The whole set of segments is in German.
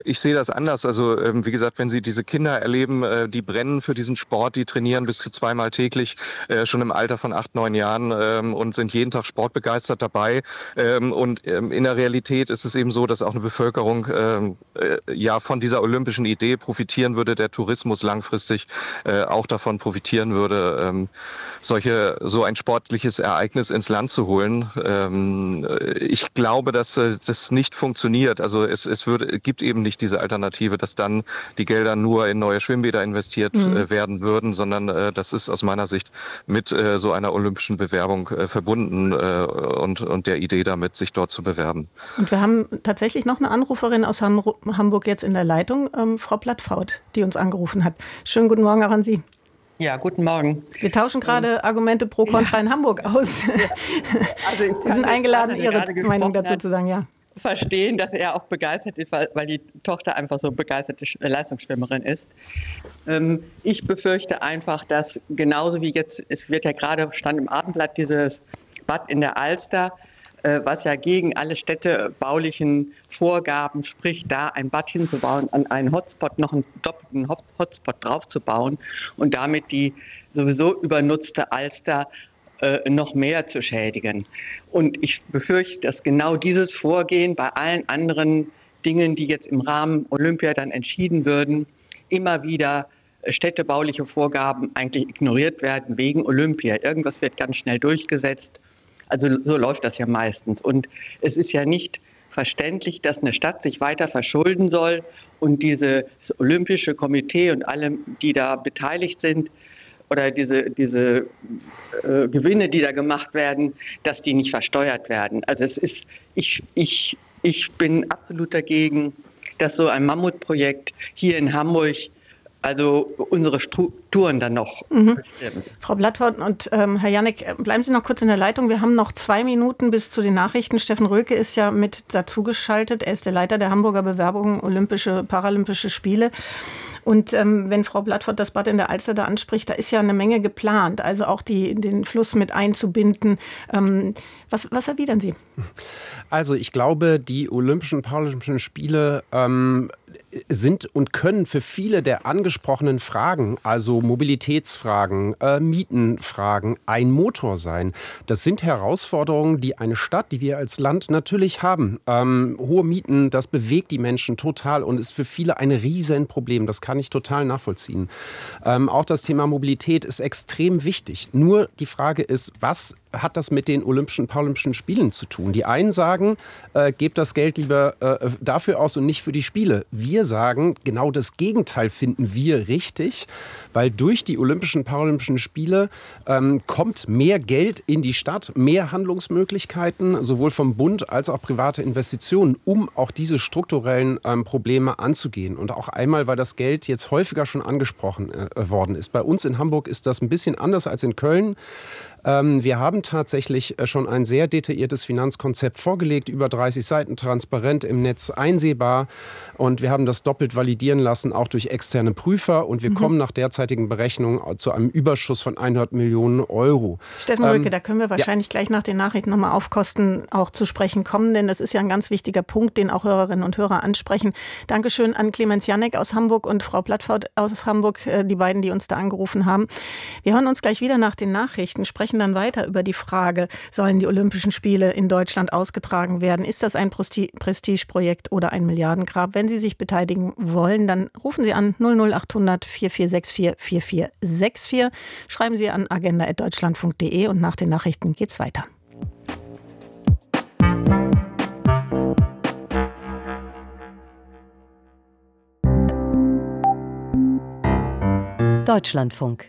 Ich sehe das anders. Also wie gesagt, wenn Sie diese Kinder erleben, die brennen für diesen Sport, die trainieren bis zu zweimal täglich, schon im Alter von 8, 9 Jahren und sind jeden Tag sportbegeistert dabei. Und in der Realität ist es eben so, dass auch eine Bevölkerung ja von dieser olympischen Idee profitieren würde, der Tourismus langfristig auch davon profitieren würde, so ein sportliches Ereignis ins Land zu holen. Ich glaube, dass das nicht funktioniert. Also es gibt eben nicht diese Alternative, dass dann die Gelder nur in neue Schwimmbäder investiert werden würden, sondern das ist aus meiner Sicht mit so einer olympischen Bewerbung verbunden und der Idee damit, sich dort zu bewerben. Und wir haben tatsächlich noch eine Anruferin aus Hamburg jetzt in der Leitung, Frau Plattvaut, die uns angerufen hat. Schönen guten Morgen auch an Sie. Ja, guten Morgen. Wir tauschen gerade Argumente pro Kontra in Hamburg aus. Ja. Also Sie sind eingeladen, Ihre Meinung dazu zu sagen, ja. Verstehen, dass er auch begeistert ist, weil die Tochter einfach so begeisterte Leistungsschwimmerin ist. Ich befürchte einfach, dass genauso wie jetzt, es wird ja gerade, stand im Abendblatt dieses Bad in der Alster, was ja gegen alle städtebaulichen Vorgaben spricht, da ein Bad hinzubauen, an einen Hotspot noch einen doppelten Hotspot draufzubauen und damit die sowieso übernutzte Alster noch mehr zu schädigen. Und ich befürchte, dass genau dieses Vorgehen bei allen anderen Dingen, die jetzt im Rahmen Olympia dann entschieden würden, immer wieder städtebauliche Vorgaben eigentlich ignoriert werden wegen Olympia. Irgendwas wird ganz schnell durchgesetzt. Also so läuft das ja meistens. Und es ist ja nicht verständlich, dass eine Stadt sich weiter verschulden soll und dieses Olympische Komitee und alle, die da beteiligt sind, oder diese Gewinne, die da gemacht werden, dass die nicht versteuert werden. Also es ist, ich bin absolut dagegen, dass so ein Mammutprojekt hier in Hamburg also unsere Strukturen dann noch bestimmen. Frau Plattvaut und Herr Janek, bleiben Sie noch kurz in der Leitung. Wir haben noch 2 Minuten bis zu den Nachrichten. Steffen Röke ist ja mit dazugeschaltet. Er ist der Leiter der Hamburger Bewerbung Paralympische Spiele. Und wenn Frau Plattvaut das Bad in der Alster da anspricht, da ist ja eine Menge geplant, also auch den Fluss mit einzubinden. Was erwidern Sie? Also ich glaube, die Paralympischen Spiele sind und können für viele der angesprochenen Fragen, also Mobilitätsfragen, Mietenfragen, ein Motor sein. Das sind Herausforderungen, die eine Stadt, die wir als Land natürlich haben. Hohe Mieten, das bewegt die Menschen total und ist für viele ein Riesenproblem. Das kann ich total nachvollziehen. Auch das Thema Mobilität ist extrem wichtig. Nur die Frage ist, was hat das mit den Paralympischen Spielen zu tun? Die einen sagen, gebt das Geld lieber dafür aus und nicht für die Spiele. Wir sagen, genau das Gegenteil finden wir richtig, weil durch die Paralympischen Spiele kommt mehr Geld in die Stadt, mehr Handlungsmöglichkeiten, sowohl vom Bund als auch private Investitionen, um auch diese strukturellen Probleme anzugehen. Und auch einmal, weil das Geld jetzt häufiger schon angesprochen worden ist. Bei uns in Hamburg ist das ein bisschen anders als in Köln. Wir haben tatsächlich schon ein sehr detailliertes Finanzkonzept vorgelegt, über 30 Seiten, transparent im Netz einsehbar. Und wir haben das doppelt validieren lassen, auch durch externe Prüfer. Und wir kommen nach derzeitigen Berechnungen zu einem Überschuss von 100 Millionen Euro. Steffen Röke, da können wir wahrscheinlich gleich nach den Nachrichten nochmal auf Kosten auch zu sprechen kommen, denn das ist ja ein ganz wichtiger Punkt, den auch Hörerinnen und Hörer ansprechen. Dankeschön an Clemens Janek aus Hamburg und Frau Plattvaut aus Hamburg, die beiden, die uns da angerufen haben. Wir hören uns gleich wieder nach den Nachrichten, sprechen dann weiter über die Frage, sollen die Olympischen Spiele in Deutschland ausgetragen werden? Ist das ein Prestigeprojekt oder ein Milliardengrab? Wenn Sie sich beteiligen wollen, dann rufen Sie an 00800 4464 4464. Schreiben Sie an agenda@deutschlandfunk.de und nach den Nachrichten geht's weiter. Deutschlandfunk.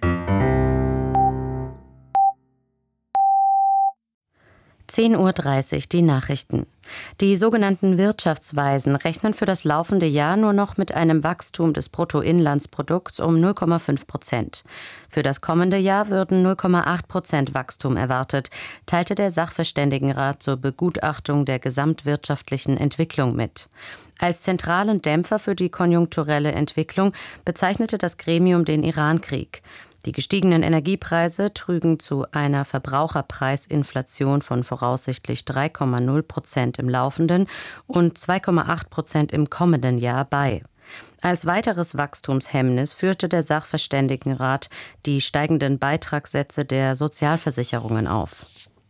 10:30 Uhr die Nachrichten. Die sogenannten Wirtschaftsweisen rechnen für das laufende Jahr nur noch mit einem Wachstum des Bruttoinlandsprodukts um 0,5%. Für das kommende Jahr würden 0,8% Wachstum erwartet, teilte der Sachverständigenrat zur Begutachtung der gesamtwirtschaftlichen Entwicklung mit. Als zentralen Dämpfer für die konjunkturelle Entwicklung bezeichnete das Gremium den Irankrieg. Die gestiegenen Energiepreise trügen zu einer Verbraucherpreisinflation von voraussichtlich 3,0% im laufenden und 2,8% im kommenden Jahr bei. Als weiteres Wachstumshemmnis führte der Sachverständigenrat die steigenden Beitragssätze der Sozialversicherungen auf.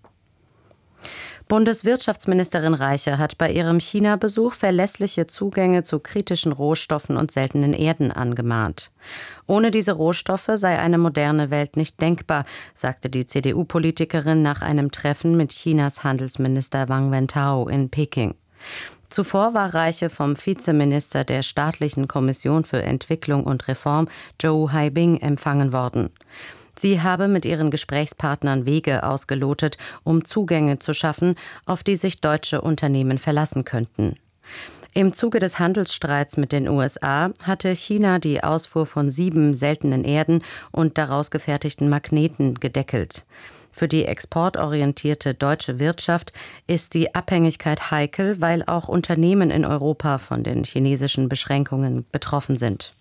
Bundeswirtschaftsministerin Reiche hat bei ihrem China-Besuch verlässliche Zugänge zu kritischen Rohstoffen und seltenen Erden angemahnt. Ohne diese Rohstoffe sei eine moderne Welt nicht denkbar, sagte die CDU-Politikerin nach einem Treffen mit Chinas Handelsminister Wang Wentao in Peking. Zuvor war Reiche vom Vizeminister der Staatlichen Kommission für Entwicklung und Reform, Zhou Haibing, empfangen worden. Sie habe mit ihren Gesprächspartnern Wege ausgelotet, um Zugänge zu schaffen, auf die sich deutsche Unternehmen verlassen könnten. Im Zuge des Handelsstreits mit den USA hatte China die Ausfuhr von 7 seltenen Erden und daraus gefertigten Magneten gedeckelt. Für die exportorientierte deutsche Wirtschaft ist die Abhängigkeit heikel, weil auch Unternehmen in Europa von den chinesischen Beschränkungen betroffen sind.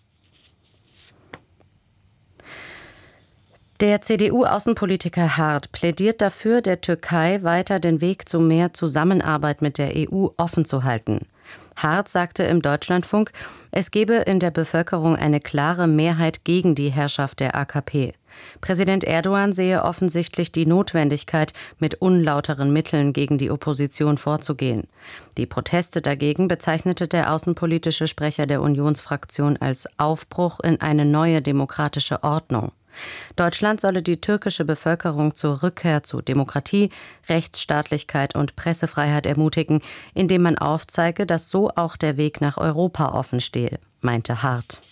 Der CDU-Außenpolitiker Hart plädiert dafür, der Türkei weiter den Weg zu mehr Zusammenarbeit mit der EU offen zu halten. Hart sagte im Deutschlandfunk, es gebe in der Bevölkerung eine klare Mehrheit gegen die Herrschaft der AKP. Präsident Erdogan sehe offensichtlich die Notwendigkeit, mit unlauteren Mitteln gegen die Opposition vorzugehen. Die Proteste dagegen bezeichnete der außenpolitische Sprecher der Unionsfraktion als Aufbruch in eine neue demokratische Ordnung. Deutschland solle die türkische Bevölkerung zur Rückkehr zu Demokratie, Rechtsstaatlichkeit und Pressefreiheit ermutigen, indem man aufzeige, dass so auch der Weg nach Europa offen stehe, meinte Hart.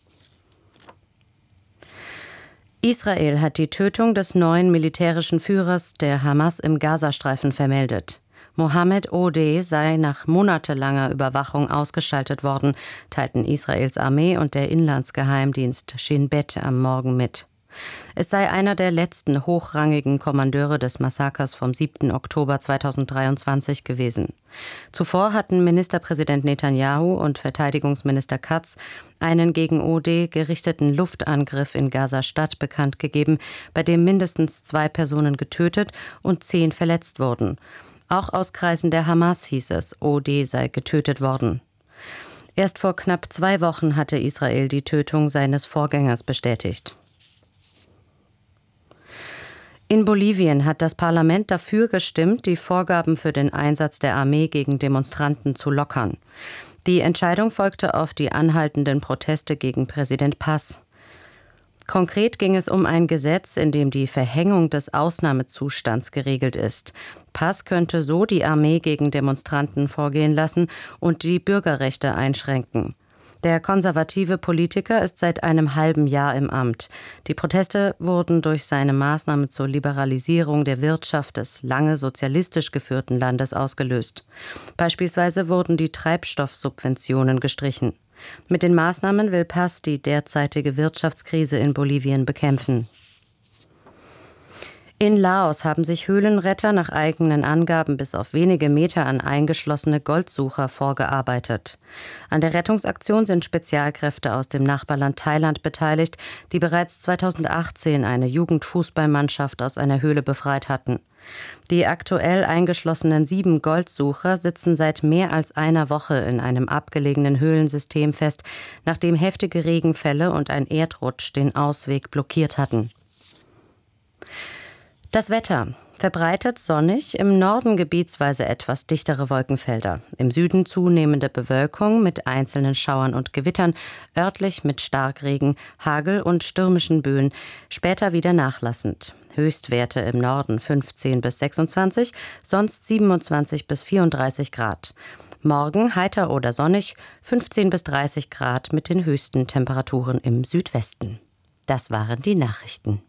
Israel hat die Tötung des neuen militärischen Führers der Hamas im Gazastreifen vermeldet. Mohammed Odeh sei nach monatelanger Überwachung ausgeschaltet worden, teilten Israels Armee und der Inlandsgeheimdienst Shin Bet am Morgen mit. Es sei einer der letzten hochrangigen Kommandeure des Massakers vom 7. Oktober 2023 gewesen. Zuvor hatten Ministerpräsident Netanyahu und Verteidigungsminister Katz einen gegen Odeh gerichteten Luftangriff in Gaza-Stadt bekannt gegeben, bei dem mindestens 2 Personen getötet und 10 verletzt wurden. Auch aus Kreisen der Hamas hieß es, Odeh sei getötet worden. Erst vor knapp 2 Wochen hatte Israel die Tötung seines Vorgängers bestätigt. In Bolivien hat das Parlament dafür gestimmt, die Vorgaben für den Einsatz der Armee gegen Demonstranten zu lockern. Die Entscheidung folgte auf die anhaltenden Proteste gegen Präsident Paz. Konkret ging es um ein Gesetz, in dem die Verhängung des Ausnahmezustands geregelt ist. Paz könnte so die Armee gegen Demonstranten vorgehen lassen und die Bürgerrechte einschränken. Der konservative Politiker ist seit einem halben Jahr im Amt. Die Proteste wurden durch seine Maßnahme zur Liberalisierung der Wirtschaft des lange sozialistisch geführten Landes ausgelöst. Beispielsweise wurden die Treibstoffsubventionen gestrichen. Mit den Maßnahmen will Paz die derzeitige Wirtschaftskrise in Bolivien bekämpfen. In Laos haben sich Höhlenretter nach eigenen Angaben bis auf wenige Meter an eingeschlossene Goldsucher vorgearbeitet. An der Rettungsaktion sind Spezialkräfte aus dem Nachbarland Thailand beteiligt, die bereits 2018 eine Jugendfußballmannschaft aus einer Höhle befreit hatten. Die aktuell eingeschlossenen 7 Goldsucher sitzen seit mehr als einer Woche in einem abgelegenen Höhlensystem fest, nachdem heftige Regenfälle und ein Erdrutsch den Ausweg blockiert hatten. Das Wetter. Verbreitet sonnig, im Norden gebietsweise etwas dichtere Wolkenfelder. Im Süden zunehmende Bewölkung mit einzelnen Schauern und Gewittern, örtlich mit Starkregen, Hagel und stürmischen Böen, später wieder nachlassend. Höchstwerte im Norden 15 bis 26, sonst 27 bis 34 Grad. Morgen heiter oder sonnig, 15 bis 30 Grad mit den höchsten Temperaturen im Südwesten. Das waren die Nachrichten.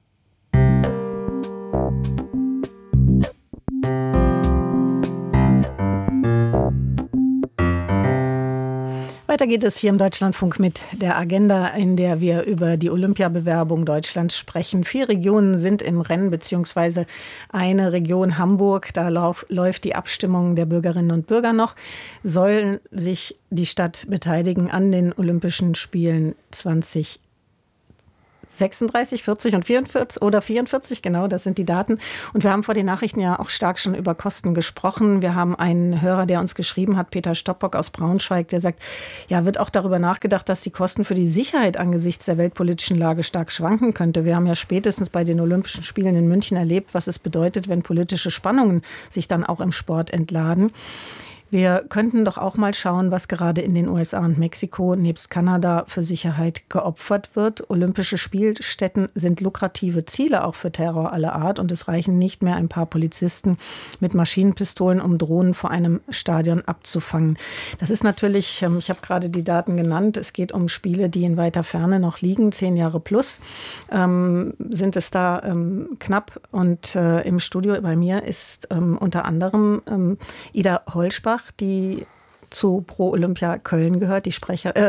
Weiter geht es hier im Deutschlandfunk mit der Agenda, in der wir über die Olympiabewerbung Deutschlands sprechen. 4 Regionen sind im Rennen, beziehungsweise eine Region Hamburg. Da läuft die Abstimmung der Bürgerinnen und Bürger noch. Soll sich die Stadt beteiligen an den Olympischen Spielen 2024? 36, 40 und 44 oder 44, genau, das sind die Daten. Und wir haben vor den Nachrichten ja auch stark schon über Kosten gesprochen. Wir haben einen Hörer, der uns geschrieben hat, Peter Stoppock aus Braunschweig, der sagt, ja, wird auch darüber nachgedacht, dass die Kosten für die Sicherheit angesichts der weltpolitischen Lage stark schwanken könnte. Wir haben ja spätestens bei den Olympischen Spielen in München erlebt, was es bedeutet, wenn politische Spannungen sich dann auch im Sport entladen. Wir könnten doch auch mal schauen, was gerade in den USA und Mexiko nebst Kanada für Sicherheit geopfert wird. Olympische Spielstätten sind lukrative Ziele auch für Terror aller Art und es reichen nicht mehr ein paar Polizisten mit Maschinenpistolen, um Drohnen vor einem Stadion abzufangen. Das ist natürlich, ich habe gerade die Daten genannt, es geht um Spiele, die in weiter Ferne noch liegen, 10 Jahre plus sind es da knapp. Und im Studio bei mir ist unter anderem Ida Holschbach, die zu Pro Olympia Köln gehört, die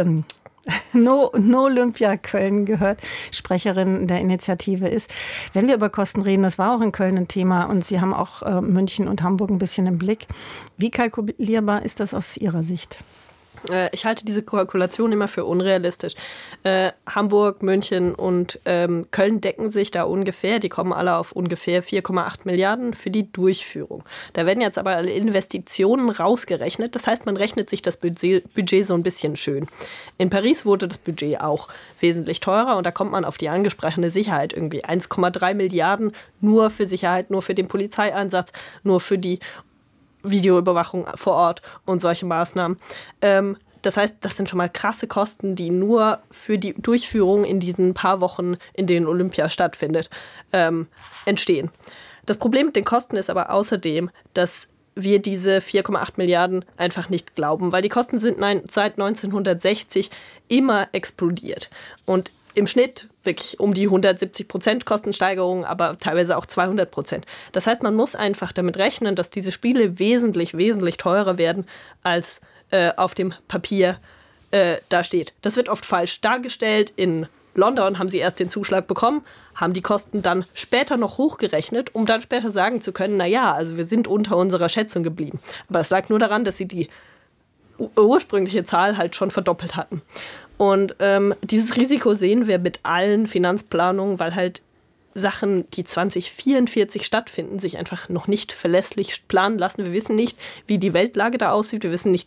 No Olympia Köln gehört, Sprecherin der Initiative ist. Wenn wir über Kosten reden, das war auch in Köln ein Thema und Sie haben auch München und Hamburg ein bisschen im Blick. Wie kalkulierbar ist das aus Ihrer Sicht? Ich halte diese Kalkulation immer für unrealistisch. Hamburg, München und Köln decken sich da ungefähr. Die kommen alle auf ungefähr 4,8 Milliarden für die Durchführung. Da werden jetzt aber alle Investitionen rausgerechnet. Das heißt, man rechnet sich das Budget so ein bisschen schön. In Paris wurde das Budget auch wesentlich teurer und da kommt man auf die angesprochene Sicherheit irgendwie 1,3 Milliarden nur für Sicherheit, nur für den Polizeieinsatz, nur für die Videoüberwachung vor Ort und solche Maßnahmen. Das heißt, das sind schon mal krasse Kosten, die nur für die Durchführung in diesen paar Wochen, in denen Olympia stattfindet, entstehen. Das Problem mit den Kosten ist aber außerdem, dass wir diese 4,8 Milliarden einfach nicht glauben, weil die Kosten sind seit 1960 immer explodiert. Und im Schnitt wirklich um die 170% Kostensteigerung, aber teilweise auch 200%. Das heißt, man muss einfach damit rechnen, dass diese Spiele wesentlich, wesentlich teurer werden, als auf dem Papier da steht. Das wird oft falsch dargestellt. In London haben sie erst den Zuschlag bekommen, haben die Kosten dann später noch hochgerechnet, um dann später sagen zu können, naja, also wir sind unter unserer Schätzung geblieben. Aber das lag nur daran, dass sie die ursprüngliche Zahl halt schon verdoppelt hatten. Und dieses Risiko sehen wir mit allen Finanzplanungen, weil halt Sachen, die 2044 stattfinden, sich einfach noch nicht verlässlich planen lassen. Wir wissen nicht, wie die Weltlage da aussieht. Wir wissen nicht,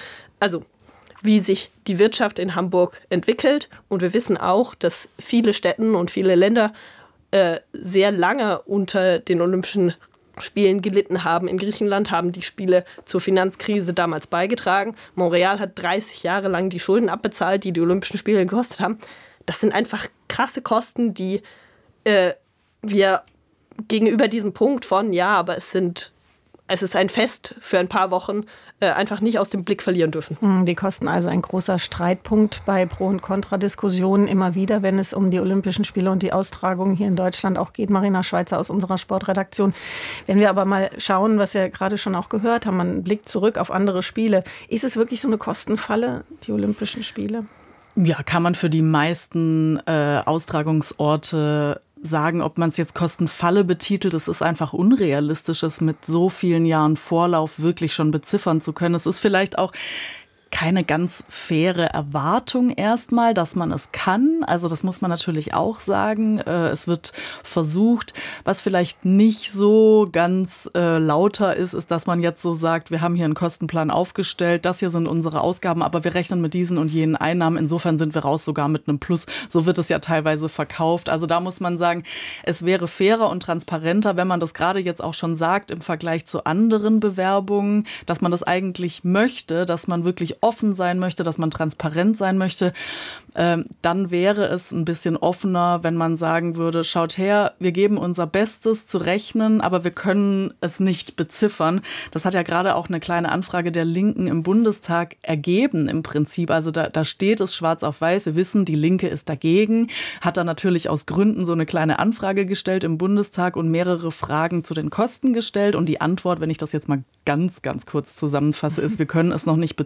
wie sich die Wirtschaft in Hamburg entwickelt. Und wir wissen auch, dass viele Städte und viele Länder sehr lange unter den Olympischen Spielen gelitten haben. In Griechenland haben die Spiele zur Finanzkrise damals beigetragen. Montreal hat 30 Jahre lang die Schulden abbezahlt, die die Olympischen Spiele gekostet haben. Das sind einfach krasse Kosten, die wir gegenüber diesem Punkt von, ja, aber es ist ein Fest für ein paar Wochen, einfach nicht aus dem Blick verlieren dürfen. Die Kosten also ein großer Streitpunkt bei Pro- und Kontradiskussionen immer wieder, wenn es um die Olympischen Spiele und die Austragung hier in Deutschland auch geht. Marina Schweizer aus unserer Sportredaktion. Wenn wir aber mal schauen, was wir gerade schon auch gehört haben, einen Blick zurück auf andere Spiele. Ist es wirklich so eine Kostenfalle, die Olympischen Spiele? Ja, kann man für die meisten Austragungsorte sagen, ob man es jetzt Kostenfalle betitelt, es ist einfach unrealistisch, es mit so vielen Jahren Vorlauf wirklich schon beziffern zu können. Es ist vielleicht auch keine ganz faire Erwartung erstmal, dass man es kann. Also das muss man natürlich auch sagen. Es wird versucht, was vielleicht nicht so ganz lauter ist, dass man jetzt so sagt, wir haben hier einen Kostenplan aufgestellt, das hier sind unsere Ausgaben, aber wir rechnen mit diesen und jenen Einnahmen. Insofern sind wir raus sogar mit einem Plus. So wird es ja teilweise verkauft. Also da muss man sagen, es wäre fairer und transparenter, wenn man das gerade jetzt auch schon sagt im Vergleich zu anderen Bewerbungen, dass man das eigentlich möchte, dass man wirklich offen sein möchte, dass man transparent sein möchte, dann wäre es ein bisschen offener, wenn man sagen würde, schaut her, wir geben unser Bestes zu rechnen, aber wir können es nicht beziffern. Das hat ja gerade auch eine kleine Anfrage der Linken im Bundestag ergeben im Prinzip. Also da steht es schwarz auf weiß. Wir wissen, die Linke ist dagegen, hat da natürlich aus Gründen so eine kleine Anfrage gestellt im Bundestag und mehrere Fragen zu den Kosten gestellt. Und die Antwort, wenn ich das jetzt mal ganz, ganz kurz zusammenfasse, ist, wir können es noch nicht beziffern.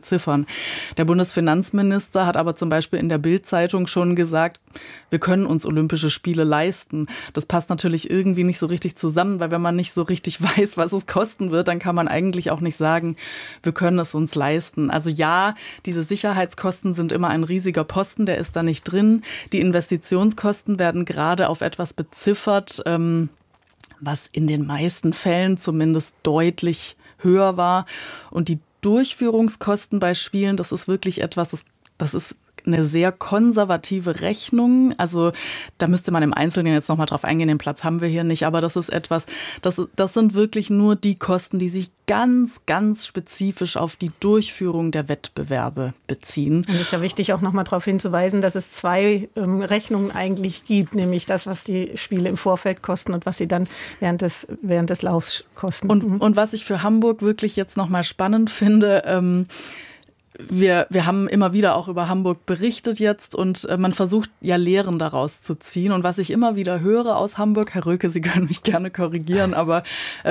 Der Bundesfinanzminister hat aber zum Beispiel in der Bild-Zeitung schon gesagt, wir können uns Olympische Spiele leisten. Das passt natürlich irgendwie nicht so richtig zusammen, weil wenn man nicht so richtig weiß, was es kosten wird, dann kann man eigentlich auch nicht sagen, wir können es uns leisten. Also ja, diese Sicherheitskosten sind immer ein riesiger Posten, der ist da nicht drin. Die Investitionskosten werden gerade auf etwas beziffert, was in den meisten Fällen zumindest deutlich höher war. Und die Durchführungskosten bei Spielen, das ist wirklich etwas, das ist eine sehr konservative Rechnung. Also da müsste man im Einzelnen jetzt nochmal drauf eingehen, den Platz haben wir hier nicht, aber das ist etwas, das sind wirklich nur die Kosten, die sich ganz, ganz spezifisch auf die Durchführung der Wettbewerbe beziehen. Und es ist ja wichtig, auch nochmal darauf hinzuweisen, dass es zwei Rechnungen eigentlich gibt, nämlich das, was die Spiele im Vorfeld kosten und was sie dann während des Laufs kosten. Und was ich für Hamburg wirklich jetzt nochmal spannend finde, wir haben immer wieder auch über Hamburg berichtet jetzt und man versucht ja Lehren daraus zu ziehen. Und was ich immer wieder höre aus Hamburg, Herr Röke, Sie können mich gerne korrigieren, aber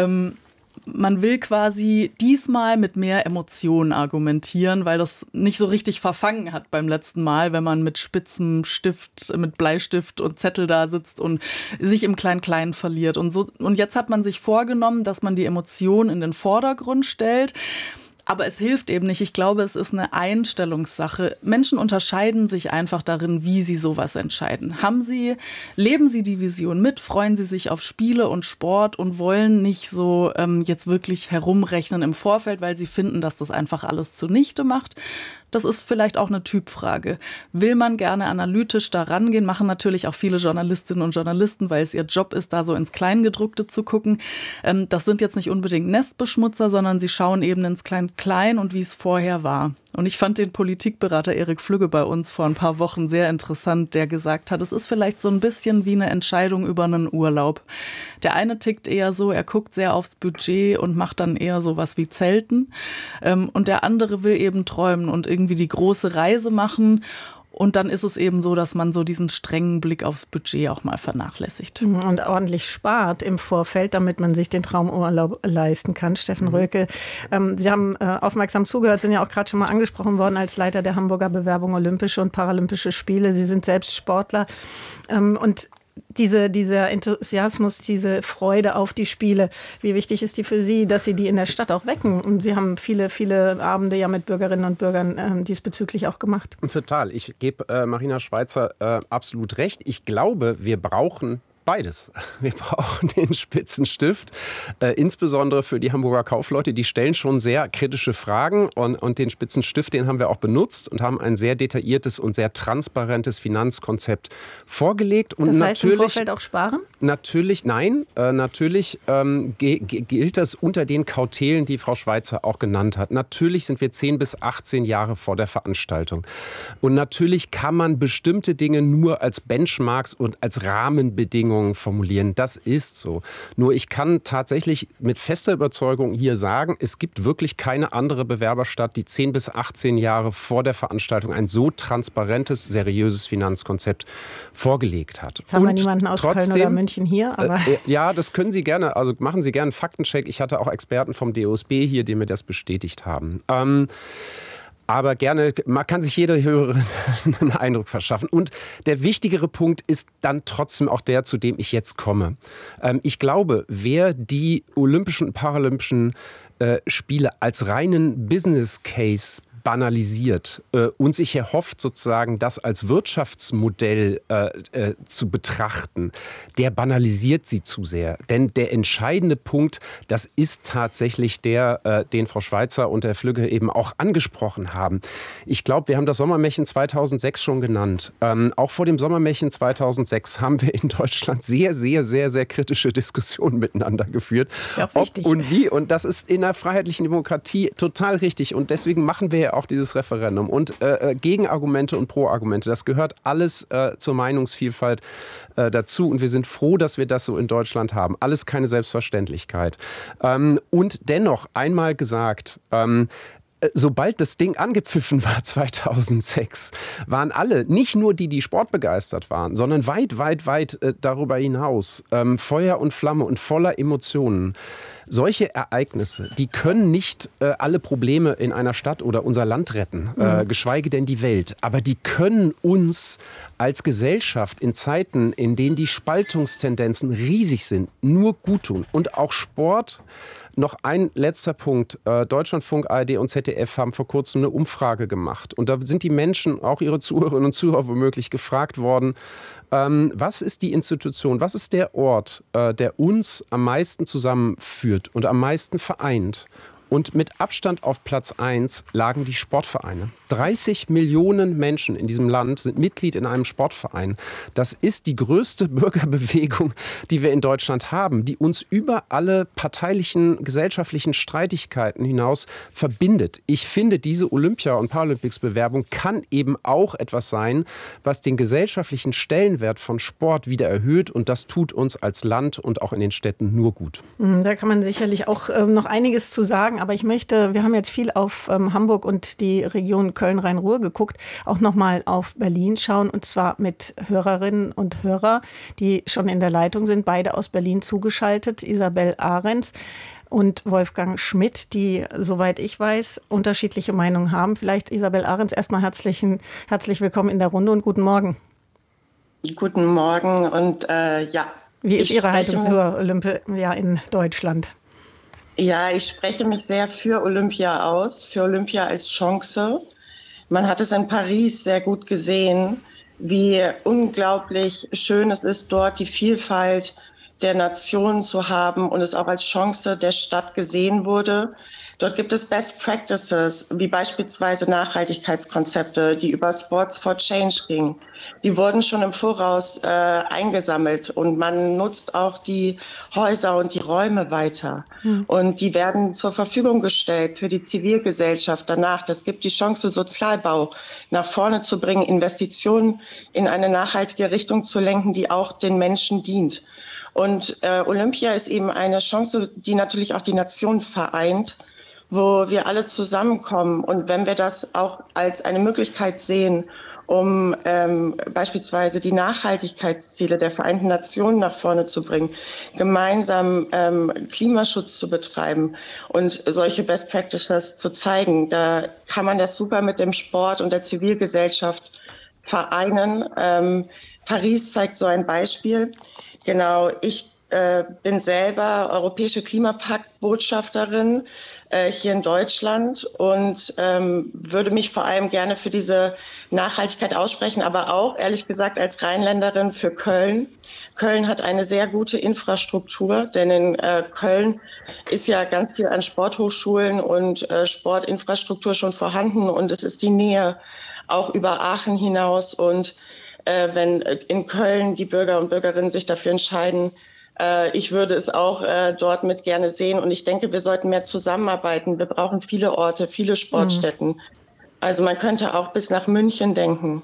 man will quasi diesmal mit mehr Emotionen argumentieren, weil das nicht so richtig verfangen hat beim letzten Mal, wenn man mit spitzem Stift, mit Bleistift und Zettel da sitzt und sich im Klein-Klein verliert. Und jetzt hat man sich vorgenommen, dass man die Emotionen in den Vordergrund stellt. Aber es hilft eben nicht. Ich glaube, es ist eine Einstellungssache. Menschen unterscheiden sich einfach darin, wie sie sowas entscheiden. Leben sie die Vision mit, freuen sie sich auf Spiele und Sport und wollen nicht so jetzt wirklich herumrechnen im Vorfeld, weil sie finden, dass das einfach alles zunichte macht. Das ist vielleicht auch eine Typfrage. Will man gerne analytisch da rangehen, machen natürlich auch viele Journalistinnen und Journalisten, weil es ihr Job ist, da so ins Kleingedruckte zu gucken. Das sind jetzt nicht unbedingt Nestbeschmutzer, sondern sie schauen eben ins Klein-Klein und wie es vorher war. Und ich fand den Politikberater Erik Flügge bei uns vor ein paar Wochen sehr interessant, der gesagt hat, es ist vielleicht so ein bisschen wie eine Entscheidung über einen Urlaub. Der eine tickt eher so, er guckt sehr aufs Budget und macht dann eher sowas wie Zelten. Und der andere will eben träumen und irgendwie die große Reise machen. Und dann ist es eben so, dass man so diesen strengen Blick aufs Budget auch mal vernachlässigt. Und ordentlich spart im Vorfeld, damit man sich den Traumurlaub leisten kann. Steffen Röke, Sie haben aufmerksam zugehört, sind ja auch gerade schon mal angesprochen worden als Leiter der Hamburger Bewerbung Olympische und Paralympische Spiele. Sie sind selbst Sportler. Und dieser Enthusiasmus, diese Freude auf die Spiele, wie wichtig ist die für Sie, dass Sie die in der Stadt auch wecken? Und Sie haben viele, viele Abende ja mit Bürgerinnen und Bürgern diesbezüglich auch gemacht. Total. Ich gebe Marina Schweizer absolut recht. Ich glaube, wir brauchen beides. Wir brauchen den spitzen Stift, insbesondere für die Hamburger Kaufleute. Die stellen schon sehr kritische Fragen und den spitzen Stift, den haben wir auch benutzt und haben ein sehr detailliertes und sehr transparentes Finanzkonzept vorgelegt. Und das heißt im Vorfeld auch sparen? Natürlich, nein. Natürlich gilt das unter den Kautelen, die Frau Schweizer auch genannt hat. Natürlich sind wir 10 bis 18 Jahre vor der Veranstaltung. Und natürlich kann man bestimmte Dinge nur als Benchmarks und als Rahmenbedingungen formulieren. Das ist so. Nur ich kann tatsächlich mit fester Überzeugung hier sagen, es gibt wirklich keine andere Bewerberstadt, die 10 bis 18 Jahre vor der Veranstaltung ein so transparentes, seriöses Finanzkonzept vorgelegt hat. Jetzt haben wir niemanden aus Köln oder München hier. Aber ja, das können Sie gerne, also machen Sie gerne einen Faktencheck. Ich hatte auch Experten vom DOSB hier, die mir das bestätigt haben. Aber gerne, man kann sich jeder Hörerin einen Eindruck verschaffen. Und der wichtigere Punkt ist dann trotzdem auch der, zu dem ich jetzt komme. Ich glaube, wer die Olympischen und Paralympischen Spiele als reinen Business Case banalisiert und sich erhofft, sozusagen das als Wirtschaftsmodell zu betrachten, der banalisiert sie zu sehr. Denn der entscheidende Punkt, das ist tatsächlich der, den Frau Schweizer und Herr Flügge eben auch angesprochen haben. Ich glaube, wir haben das Sommermärchen 2006 schon genannt. Auch vor dem Sommermärchen 2006 haben wir in Deutschland sehr, sehr, sehr, sehr kritische Diskussionen miteinander geführt. Ist ja auch wichtig. Ob und wie. Und das ist in einer freiheitlichen Demokratie total richtig. Und deswegen machen wir ja auch dieses Referendum. Und Gegenargumente und Pro-Argumente, das gehört alles zur Meinungsvielfalt dazu. Und wir sind froh, dass wir das so in Deutschland haben. Alles keine Selbstverständlichkeit. Und dennoch einmal gesagt, sobald das Ding angepfiffen war 2006, waren alle, nicht nur die sportbegeistert waren, sondern weit, weit, weit darüber hinaus, Feuer und Flamme und voller Emotionen. Solche Ereignisse, die können nicht alle Probleme in einer Stadt oder unser Land retten, geschweige denn die Welt. Aber die können uns als Gesellschaft in Zeiten, in denen die Spaltungstendenzen riesig sind, nur gut tun. Und auch Sport. Noch ein letzter Punkt. Deutschlandfunk, ARD und ZDF haben vor kurzem eine Umfrage gemacht. Und da sind die Menschen, auch ihre Zuhörerinnen und Zuhörer womöglich, gefragt worden, was ist die Institution, was ist der Ort, der uns am meisten zusammenführt und am meisten vereint? Und mit Abstand auf Platz 1 lagen die Sportvereine. 30 Millionen Menschen in diesem Land sind Mitglied in einem Sportverein. Das ist die größte Bürgerbewegung, die wir in Deutschland haben, die uns über alle parteilichen, gesellschaftlichen Streitigkeiten hinaus verbindet. Ich finde, diese Olympia- und Paralympics-Bewerbung kann eben auch etwas sein, was den gesellschaftlichen Stellenwert von Sport wieder erhöht. Und das tut uns als Land und auch in den Städten nur gut. Da kann man sicherlich auch noch einiges zu sagen. Aber wir haben jetzt viel auf Hamburg und die Region Köln-Rhein-Ruhr geguckt, auch nochmal auf Berlin schauen, und zwar mit Hörerinnen und Hörern, die schon in der Leitung sind, beide aus Berlin zugeschaltet, Isabel Ahrens und Wolfgang Schmidt, die, soweit ich weiß, unterschiedliche Meinungen haben. Vielleicht, Isabel Ahrens, erstmal herzlich willkommen in der Runde und guten Morgen. Guten Morgen und ja. Wie ist Ihre Haltung zur Olympia in Deutschland? Ja, ich spreche mich sehr für Olympia aus, für Olympia als Chance. Man hat es in Paris sehr gut gesehen, wie unglaublich schön es ist, dort die Vielfalt der Nationen zu haben und es auch als Chance der Stadt gesehen wurde. Dort gibt es Best Practices, wie beispielsweise Nachhaltigkeitskonzepte, die über Sports for Change gingen. Die wurden schon im Voraus eingesammelt und man nutzt auch die Häuser und die Räume weiter. Und die werden zur Verfügung gestellt für die Zivilgesellschaft danach. Das gibt die Chance, Sozialbau nach vorne zu bringen, Investitionen in eine nachhaltige Richtung zu lenken, die auch den Menschen dient. Und Olympia ist eben eine Chance, die natürlich auch die Nation vereint, wo wir alle zusammenkommen. Und wenn wir das auch als eine Möglichkeit sehen, um beispielsweise die Nachhaltigkeitsziele der Vereinten Nationen nach vorne zu bringen, gemeinsam Klimaschutz zu betreiben und solche Best Practices zu zeigen, da kann man das super mit dem Sport und der Zivilgesellschaft vereinen. Paris zeigt so ein Beispiel. Genau, ich bin selber europäische Klimapakt-Botschafterin hier in Deutschland und würde mich vor allem gerne für diese Nachhaltigkeit aussprechen, aber auch, ehrlich gesagt, als Rheinländerin für Köln. Köln hat eine sehr gute Infrastruktur, denn in Köln ist ja ganz viel an Sporthochschulen und Sportinfrastruktur schon vorhanden und es ist die Nähe auch über Aachen hinaus. Und wenn in Köln die Bürger und Bürgerinnen sich dafür entscheiden, ich würde es auch dort mit gerne sehen. Und ich denke, wir sollten mehr zusammenarbeiten. Wir brauchen viele Orte, viele Sportstätten. Also man könnte auch bis nach München denken.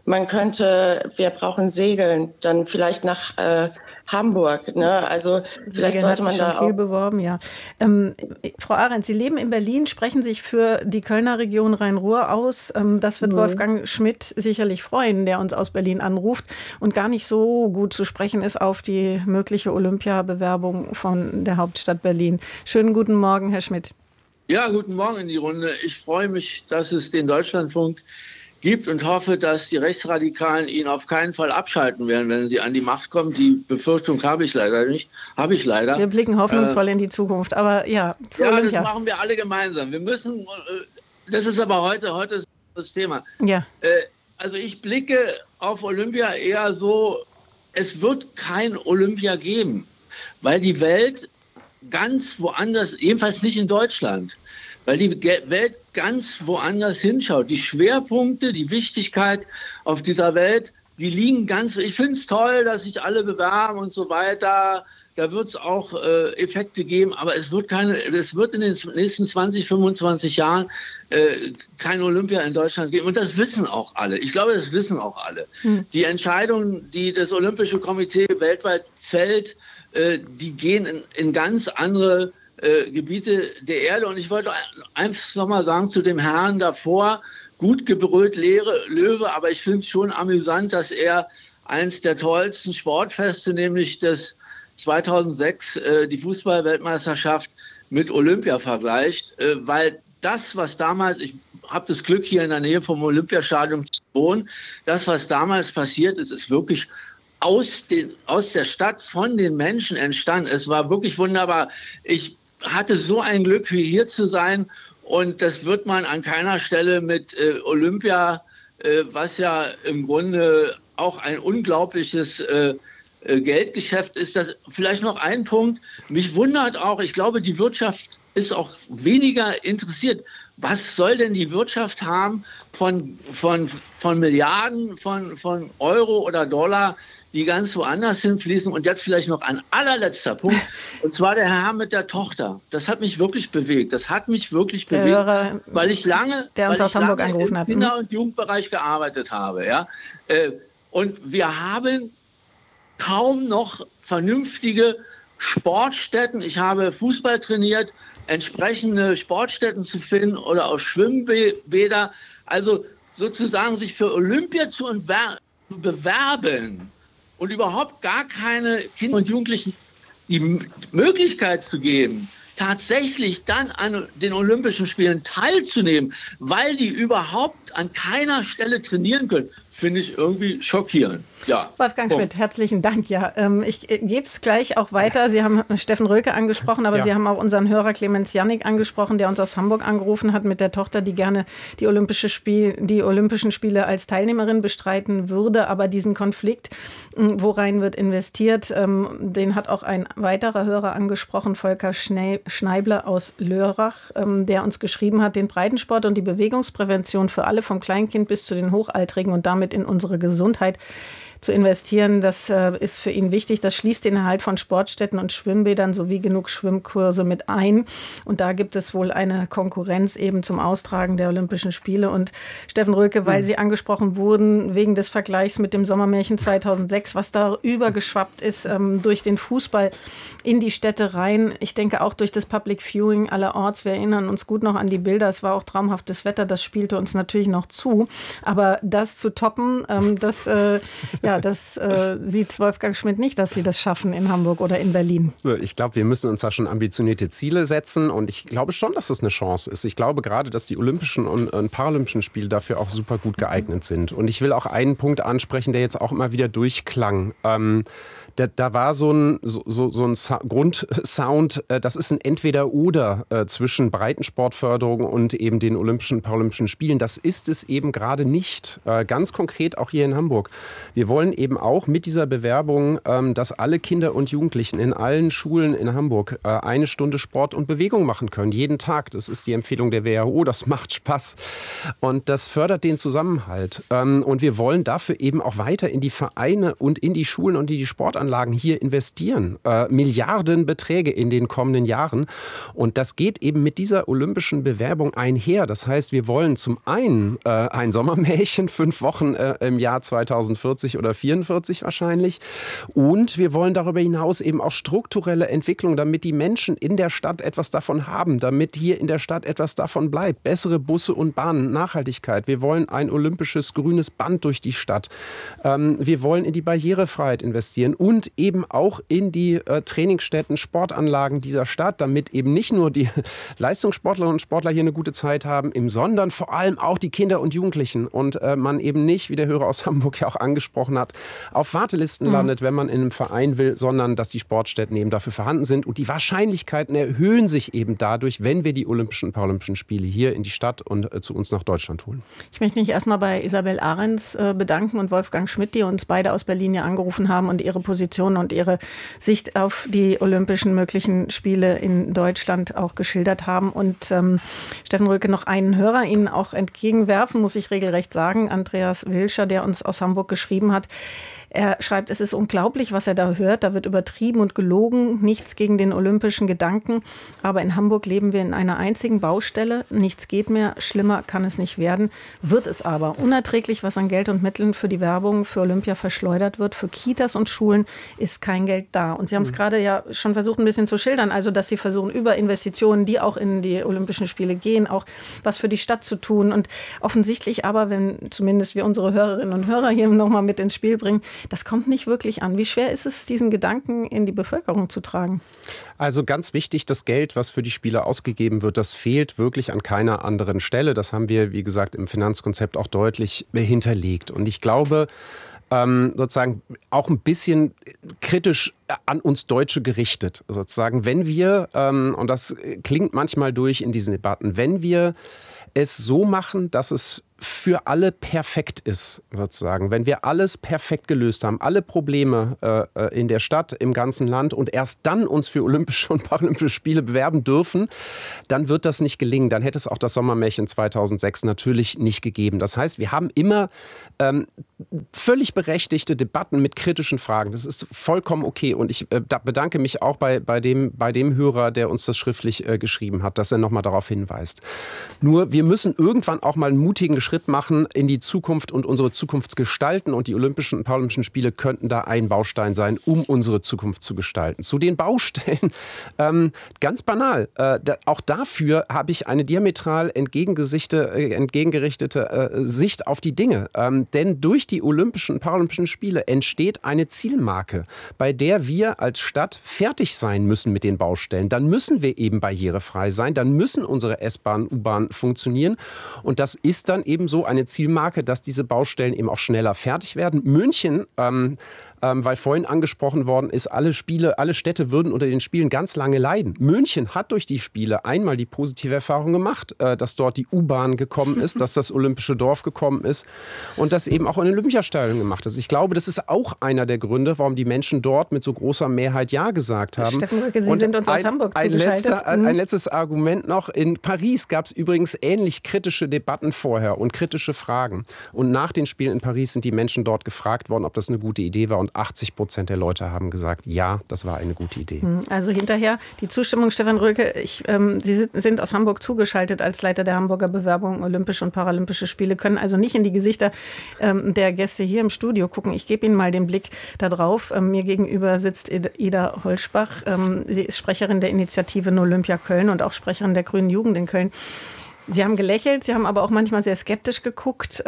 Wir brauchen Segeln, dann vielleicht nach Hamburg. Ne? Also vielleicht sollte man da auch viel beworben, ja. Frau Ahrens, Sie leben in Berlin, sprechen sich für die Kölner Region Rhein-Ruhr aus. Das wird Wolfgang Schmidt sicherlich freuen, der uns aus Berlin anruft und gar nicht so gut zu sprechen ist auf die mögliche Olympiabewerbung von der Hauptstadt Berlin. Schönen guten Morgen, Herr Schmidt. Ja, guten Morgen in die Runde. Ich freue mich, dass es den Deutschlandfunk gibt und hoffe, dass die Rechtsradikalen ihn auf keinen Fall abschalten werden, wenn sie an die Macht kommen. Die Befürchtung habe ich leider nicht. Wir blicken hoffnungsvoll in die Zukunft, aber ja, Olympia. Das machen wir alle gemeinsam. Wir müssen, das ist aber heute das Thema. Ja. Also ich blicke auf Olympia eher so, es wird kein Olympia geben, weil die Welt ganz woanders, jedenfalls nicht in Deutschland, weil die Welt ganz woanders hinschaut. Die Schwerpunkte, die Wichtigkeit auf dieser Welt, die liegen ganz, ich finde es toll, dass sich alle bewerben und so weiter. Da wird es auch Effekte geben, aber es wird in den nächsten 20, 25 Jahren kein Olympia in Deutschland geben. Und das wissen auch alle. Ich glaube, das wissen auch alle. Die Entscheidungen, die das Olympische Komitee weltweit fällt, die gehen in ganz andere Gebiete der Erde. Und ich wollte einfach nochmal sagen zu dem Herrn davor, gut gebrüllt Löwe, aber ich finde es schon amüsant, dass er eins der tollsten Sportfeste, nämlich das 2006 die Fußball-Weltmeisterschaft mit Olympia vergleicht, weil das, was damals, ich habe das Glück, hier in der Nähe vom Olympiastadion zu wohnen, das, was damals passiert ist, ist wirklich aus der Stadt, von den Menschen entstanden. Es war wirklich wunderbar. Ich hatte so ein Glück, wie hier zu sein, und das wird man an keiner Stelle mit Olympia, was ja im Grunde auch ein unglaubliches Geldgeschäft ist. Das vielleicht noch ein Punkt. Mich wundert auch, ich glaube, die Wirtschaft ist auch weniger interessiert. Was soll denn die Wirtschaft haben von Milliarden von Euro oder Dollar, die ganz woanders hinfließen? Und jetzt vielleicht noch ein allerletzter Punkt, und zwar der Herr mit der Tochter. Das hat mich wirklich bewegt. Weil ich lange im Kinder- und Jugendbereich gearbeitet habe. Ja? Und wir haben kaum noch vernünftige Sportstätten. Ich habe Fußball trainiert, entsprechende Sportstätten zu finden oder auch Schwimmbäder. Also sozusagen sich für Olympia zu bewerben und überhaupt gar keine Kinder und Jugendlichen die Möglichkeit zu geben, tatsächlich dann an den Olympischen Spielen teilzunehmen, weil die überhaupt an keiner Stelle trainieren können, finde ich irgendwie schockierend. Ja. Wolfgang Schmidt, herzlichen Dank. Ja, ich gebe es gleich auch weiter. Sie haben Steffen Röke angesprochen, aber Sie haben auch unseren Hörer Clemens Jannik angesprochen, der uns aus Hamburg angerufen hat mit der Tochter, die gerne die Olympischen Spiele als Teilnehmerin bestreiten würde. Aber diesen Konflikt, worein wird investiert, den hat auch ein weiterer Hörer angesprochen, Volker Schneibler aus Lörrach, der uns geschrieben hat, den Breitensport und die Bewegungsprävention für alle, vom Kleinkind bis zu den Hochaltrigen und damit in unsere Gesundheit zu investieren, das ist für ihn wichtig. Das schließt den Erhalt von Sportstätten und Schwimmbädern sowie genug Schwimmkurse mit ein. Und da gibt es wohl eine Konkurrenz eben zum Austragen der Olympischen Spiele. Und Steffen Röke, weil Sie angesprochen wurden, wegen des Vergleichs mit dem Sommermärchen 2006, was da übergeschwappt ist durch den Fußball in die Städte rein. Ich denke auch durch das Public Viewing allerorts. Wir erinnern uns gut noch an die Bilder. Es war auch traumhaftes Wetter. Das spielte uns natürlich noch zu. Aber das zu toppen, das sieht Wolfgang Schmidt nicht, dass Sie das schaffen in Hamburg oder in Berlin. Ich glaube, wir müssen uns da schon ambitionierte Ziele setzen, und ich glaube schon, dass das eine Chance ist. Ich glaube gerade, dass die Olympischen und Paralympischen Spiele dafür auch super gut geeignet sind. Und ich will auch einen Punkt ansprechen, der jetzt auch immer wieder durchklang. Da war so ein Grundsound, das ist ein Entweder-Oder zwischen Breitensportförderung und eben den Olympischen, Paralympischen Spielen. Das ist es eben gerade nicht. Ganz konkret auch hier in Hamburg. Wir wollen eben auch mit dieser Bewerbung, dass alle Kinder und Jugendlichen in allen Schulen in Hamburg 1 Stunde Sport und Bewegung machen können. Jeden Tag. Das ist die Empfehlung der WHO. Das macht Spaß. Und das fördert den Zusammenhalt. Und wir wollen dafür eben auch weiter in die Vereine und in die Schulen und in die Sportanlagen hier investieren. Milliardenbeträge in den kommenden Jahren. Und das geht eben mit dieser olympischen Bewerbung einher. Das heißt, wir wollen zum einen ein Sommermärchen, 5 Wochen im Jahr 2040 oder 44 wahrscheinlich. Und wir wollen darüber hinaus eben auch strukturelle Entwicklung, damit die Menschen in der Stadt etwas davon haben, damit hier in der Stadt etwas davon bleibt. Bessere Busse und Bahnen, Nachhaltigkeit. Wir wollen ein olympisches grünes Band durch die Stadt. Wir wollen in die Barrierefreiheit investieren und eben auch in die Trainingsstätten, Sportanlagen dieser Stadt, damit eben nicht nur die Leistungssportlerinnen und Sportler hier eine gute Zeit haben, sondern vor allem auch die Kinder und Jugendlichen. Und man eben nicht, wie der Hörer aus Hamburg ja auch angesprochen hat, auf Wartelisten landet, wenn man in einem Verein will, sondern dass die Sportstätten eben dafür vorhanden sind. Und die Wahrscheinlichkeiten erhöhen sich eben dadurch, wenn wir die Olympischen und Paralympischen Spiele hier in die Stadt und zu uns nach Deutschland holen. Ich möchte mich erstmal bei Isabel Ahrens bedanken und Wolfgang Schmidt, die uns beide aus Berlin ja angerufen haben und ihre Position und ihre Sicht auf die Olympischen möglichen Spiele in Deutschland auch geschildert haben. Und Steffen Röke, noch einen Hörer Ihnen auch entgegenwerfen, muss ich regelrecht sagen. Andreas Wilscher, der uns aus Hamburg geschrieben hat. Er schreibt, es ist unglaublich, was er da hört. Da wird übertrieben und gelogen. Nichts gegen den olympischen Gedanken. Aber in Hamburg leben wir in einer einzigen Baustelle. Nichts geht mehr. Schlimmer kann es nicht werden. Wird es aber. Unerträglich, was an Geld und Mitteln für die Werbung für Olympia verschleudert wird. Für Kitas und Schulen ist kein Geld da. Und Sie haben es gerade ja schon versucht, ein bisschen zu schildern. Also, dass Sie versuchen, über Investitionen, die auch in die Olympischen Spiele gehen, auch was für die Stadt zu tun. Und offensichtlich aber, wenn zumindest wir unsere Hörerinnen und Hörer hier nochmal mit ins Spiel bringen, das kommt nicht wirklich an. Wie schwer ist es, diesen Gedanken in die Bevölkerung zu tragen? Also ganz wichtig, das Geld, was für die Spiele ausgegeben wird, das fehlt wirklich an keiner anderen Stelle. Das haben wir, wie gesagt, im Finanzkonzept auch deutlich hinterlegt. Und ich glaube, sozusagen auch ein bisschen kritisch an uns Deutsche gerichtet. Sozusagen, wenn wir, und das klingt manchmal durch in diesen Debatten, wenn wir es so machen, dass es für alle perfekt ist, sozusagen. Wenn wir alles perfekt gelöst haben, alle Probleme in der Stadt, im ganzen Land und erst dann uns für Olympische und Paralympische Spiele bewerben dürfen, dann wird das nicht gelingen. Dann hätte es auch das Sommermärchen 2006 natürlich nicht gegeben. Das heißt, wir haben immer völlig berechtigte Debatten mit kritischen Fragen. Das ist vollkommen okay. Und ich bedanke mich auch bei dem Hörer, der uns das schriftlich geschrieben hat, dass er nochmal darauf hinweist. Nur, wir müssen irgendwann auch mal einen mutigen Schritt machen in die Zukunft und unsere Zukunft gestalten. Und die Olympischen und Paralympischen Spiele könnten da ein Baustein sein, um unsere Zukunft zu gestalten. Zu den Baustellen, ganz banal, auch dafür habe ich eine diametral entgegengerichtete Sicht auf die Dinge. Denn durch die Olympischen und Paralympischen Spiele entsteht eine Zielmarke, bei der wir als Stadt fertig sein müssen mit den Baustellen. Dann müssen wir eben barrierefrei sein, dann müssen unsere S-Bahn, U-Bahn funktionieren. Und das ist dann eben so eine Zielmarke, dass diese Baustellen eben auch schneller fertig werden. München, weil vorhin angesprochen worden ist, alle Städte würden unter den Spielen ganz lange leiden. München hat durch die Spiele einmal die positive Erfahrung gemacht, dass dort die U-Bahn gekommen ist, dass das Olympische Dorf gekommen ist und dass eben auch ein Olympiastadion gemacht ist. Ich glaube, das ist auch einer der Gründe, warum die Menschen dort mit so großer Mehrheit Ja gesagt haben. Steffen Röcke, Sie sind uns aus Hamburg zugeschaltet. Ein letztes Argument noch. In Paris gab es übrigens ähnlich kritische Debatten vorher und kritische Fragen. Und nach den Spielen in Paris sind die Menschen dort gefragt worden, ob das eine gute Idee war. Und 80% der Leute haben gesagt, ja, das war eine gute Idee. Also hinterher die Zustimmung, Stefan Röcke, Sie sind aus Hamburg zugeschaltet als Leiter der Hamburger Bewerbung Olympische und Paralympische Spiele, können also nicht in die Gesichter der Gäste hier im Studio gucken. Ich gebe Ihnen mal den Blick da drauf. Mir gegenüber sitzt Ida Holschbach. Sie ist Sprecherin der Initiative No Olympia Köln und auch Sprecherin der Grünen Jugend in Köln. Sie haben gelächelt, Sie haben aber auch manchmal sehr skeptisch geguckt.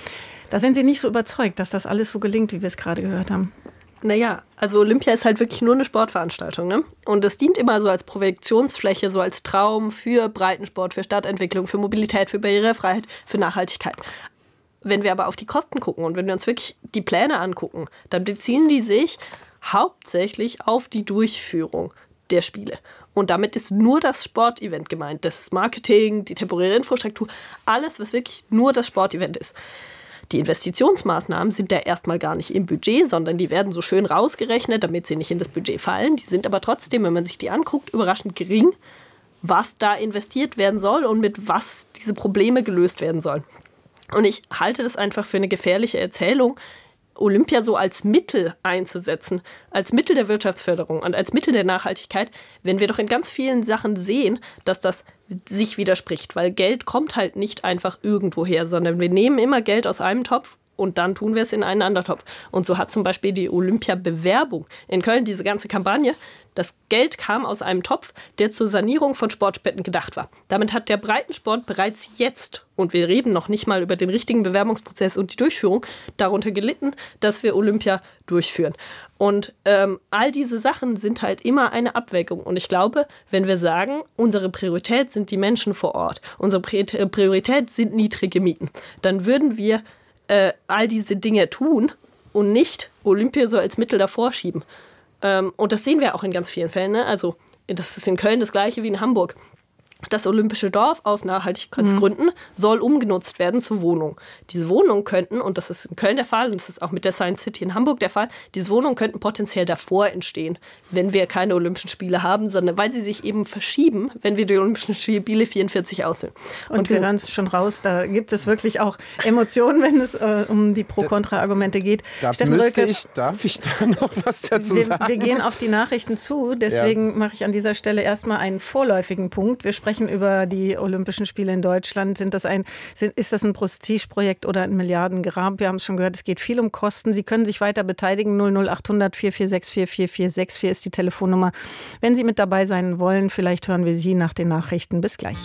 Da sind Sie nicht so überzeugt, dass das alles so gelingt, wie wir es gerade gehört haben. Naja, also Olympia ist halt wirklich nur eine Sportveranstaltung, ne? Und das dient immer so als Projektionsfläche, so als Traum für Breitensport, für Stadtentwicklung, für Mobilität, für Barrierefreiheit, für Nachhaltigkeit. Wenn wir aber auf die Kosten gucken und wenn wir uns wirklich die Pläne angucken, dann beziehen die sich hauptsächlich auf die Durchführung der Spiele. Und damit ist nur das Sportevent gemeint. Das Marketing, die temporäre Infrastruktur, alles, was wirklich nur das Sportevent ist. Die Investitionsmaßnahmen sind da erstmal gar nicht im Budget, sondern die werden so schön rausgerechnet, damit sie nicht in das Budget fallen. Die sind aber trotzdem, wenn man sich die anguckt, überraschend gering, was da investiert werden soll und mit was diese Probleme gelöst werden sollen. Und ich halte das einfach für eine gefährliche Erzählung, Olympia so als Mittel einzusetzen, als Mittel der Wirtschaftsförderung und als Mittel der Nachhaltigkeit, wenn wir doch in ganz vielen Sachen sehen, dass das sich widerspricht, weil Geld kommt halt nicht einfach irgendwo her, sondern wir nehmen immer Geld aus einem Topf und dann tun wir es in einen anderen Topf. Und so hat zum Beispiel die Olympia-Bewerbung in Köln, diese ganze Kampagne, das Geld kam aus einem Topf, der zur Sanierung von Sportstätten gedacht war. Damit hat der Breitensport bereits jetzt, und wir reden noch nicht mal über den richtigen Bewerbungsprozess und die Durchführung, darunter gelitten, dass wir Olympia durchführen. Und all diese Sachen sind halt immer eine Abwägung. Und ich glaube, wenn wir sagen, unsere Priorität sind die Menschen vor Ort, unsere Priorität sind niedrige Mieten, dann würden wir all diese Dinge tun und nicht Olympia so als Mittel davor schieben. Und das sehen wir auch in ganz vielen Fällen. Ne? Also das ist in Köln das Gleiche wie in Hamburg. Das Olympische Dorf aus Nachhaltigkeitsgründen soll umgenutzt werden zu Wohnungen. Diese Wohnungen könnten, und das ist in Köln der Fall und das ist auch mit der Science City in Hamburg der Fall, diese Wohnungen könnten potenziell davor entstehen, wenn wir keine Olympischen Spiele haben, sondern weil sie sich eben verschieben, wenn wir die Olympischen Spiele 44 auslösen. Und wir hören es schon raus, da gibt es wirklich auch Emotionen, wenn es um die Pro-Kontra-Argumente geht. Darf ich da noch was dazu sagen? Wir gehen auf die Nachrichten zu, deswegen mache ich an dieser Stelle erstmal einen vorläufigen Punkt. Wir sprechen über die Olympischen Spiele in Deutschland. Ist das ein Prestigeprojekt oder ein Milliardengrab? Wir haben es schon gehört, es geht viel um Kosten. Sie können sich weiter beteiligen. 00800 446 4464 ist die Telefonnummer. Wenn Sie mit dabei sein wollen, vielleicht hören wir Sie nach den Nachrichten. Bis gleich.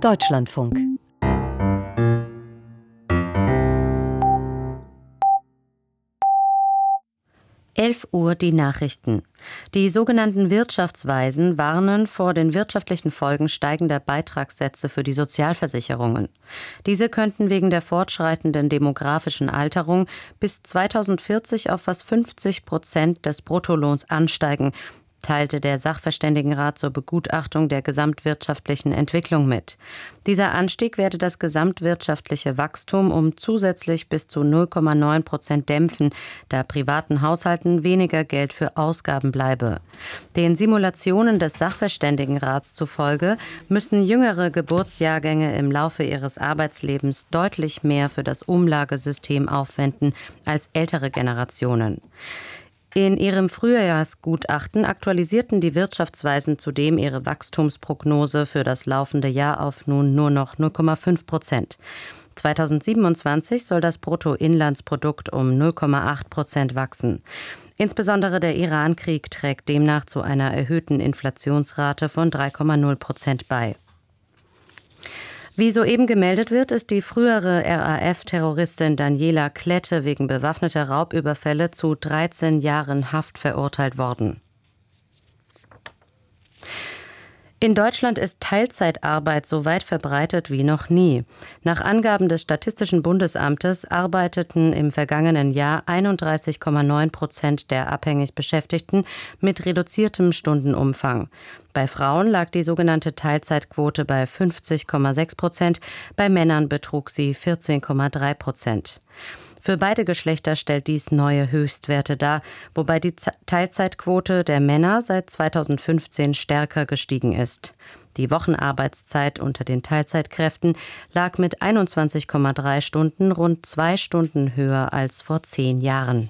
Deutschlandfunk. Uhr die Nachrichten. Die sogenannten Wirtschaftsweisen warnen vor den wirtschaftlichen Folgen steigender Beitragssätze für die Sozialversicherungen. Diese könnten wegen der fortschreitenden demografischen Alterung bis 2040 auf fast 50% des Bruttolohns ansteigen, teilte der Sachverständigenrat zur Begutachtung der gesamtwirtschaftlichen Entwicklung mit. Dieser Anstieg werde das gesamtwirtschaftliche Wachstum um zusätzlich bis zu 0,9% dämpfen, da privaten Haushalten weniger Geld für Ausgaben bleibe. Den Simulationen des Sachverständigenrats zufolge müssen jüngere Geburtsjahrgänge im Laufe ihres Arbeitslebens deutlich mehr für das Umlagesystem aufwenden als ältere Generationen. In ihrem Frühjahrsgutachten aktualisierten die Wirtschaftsweisen zudem ihre Wachstumsprognose für das laufende Jahr auf nun nur noch 0,5%. 2027 soll das Bruttoinlandsprodukt um 0,8% wachsen. Insbesondere der Iran-Krieg trägt demnach zu einer erhöhten Inflationsrate von 3,0% bei. Wie soeben gemeldet wird, ist die frühere RAF-Terroristin Daniela Klette wegen bewaffneter Raubüberfälle zu 13 Jahren Haft verurteilt worden. In Deutschland ist Teilzeitarbeit so weit verbreitet wie noch nie. Nach Angaben des Statistischen Bundesamtes arbeiteten im vergangenen Jahr 31,9% der abhängig Beschäftigten mit reduziertem Stundenumfang. Bei Frauen lag die sogenannte Teilzeitquote bei 50,6%, bei Männern betrug sie 14,3%. Für beide Geschlechter stellt dies neue Höchstwerte dar, wobei die Teilzeitquote der Männer seit 2015 stärker gestiegen ist. Die Wochenarbeitszeit unter den Teilzeitkräften lag mit 21,3 Stunden rund 2 Stunden höher als vor 10 Jahren.